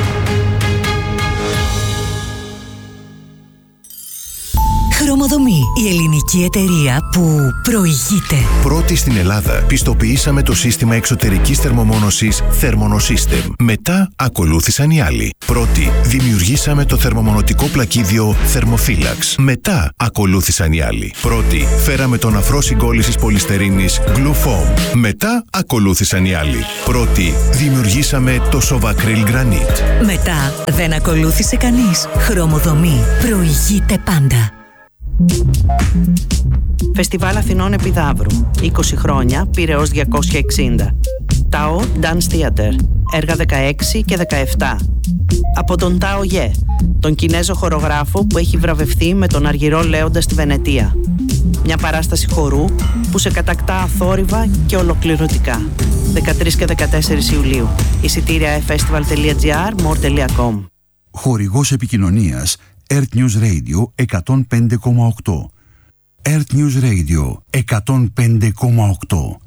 Χρωμοδομή, η ελληνική εταιρεία που προηγείται. Πρώτη στην Ελλάδα πιστοποιήσαμε το σύστημα εξωτερικής θερμομόνωσης Thermonosystem. Μετά ακολούθησαν οι άλλοι. Πρώτη δημιουργήσαμε το θερμομονωτικό πλακίδιο Thermophilax. Μετά ακολούθησαν οι άλλοι. Πρώτη φέραμε τον αφρό συγκόλλησης πολυστερίνης Glufoam. Μετά ακολούθησαν οι άλλοι. Πρώτη δημιουργήσαμε το Sovacryl Granite. Μετά δεν ακολούθησε κανείς. Χρωμοδομή, προηγείται πάντα. Φεστιβάλ Αθηνών Επιδαύρου. είκοσι χρόνια, Πειραιώς διακόσια εξήντα. Τάο Dance Theater. Έργα δεκαέξι και δεκαεπτά. Από τον Τάο Γε, τον Κινέζο χορογράφο που έχει βραβευθεί με τον Αργυρό Λέοντα στη Βενετία. Μια παράσταση χορού που σε κατακτά αθόρυβα και ολοκληρωτικά. δεκατρείς και δεκατέσσερις Ιουλίου. Εισιτήρια e festival τελεία gr, more τελεία com. Χορηγός επικοινωνίας Earth News Radio εκατόν πέντε κόμμα οκτώ. Earth News Radio εκατόν πέντε κόμμα οκτώ.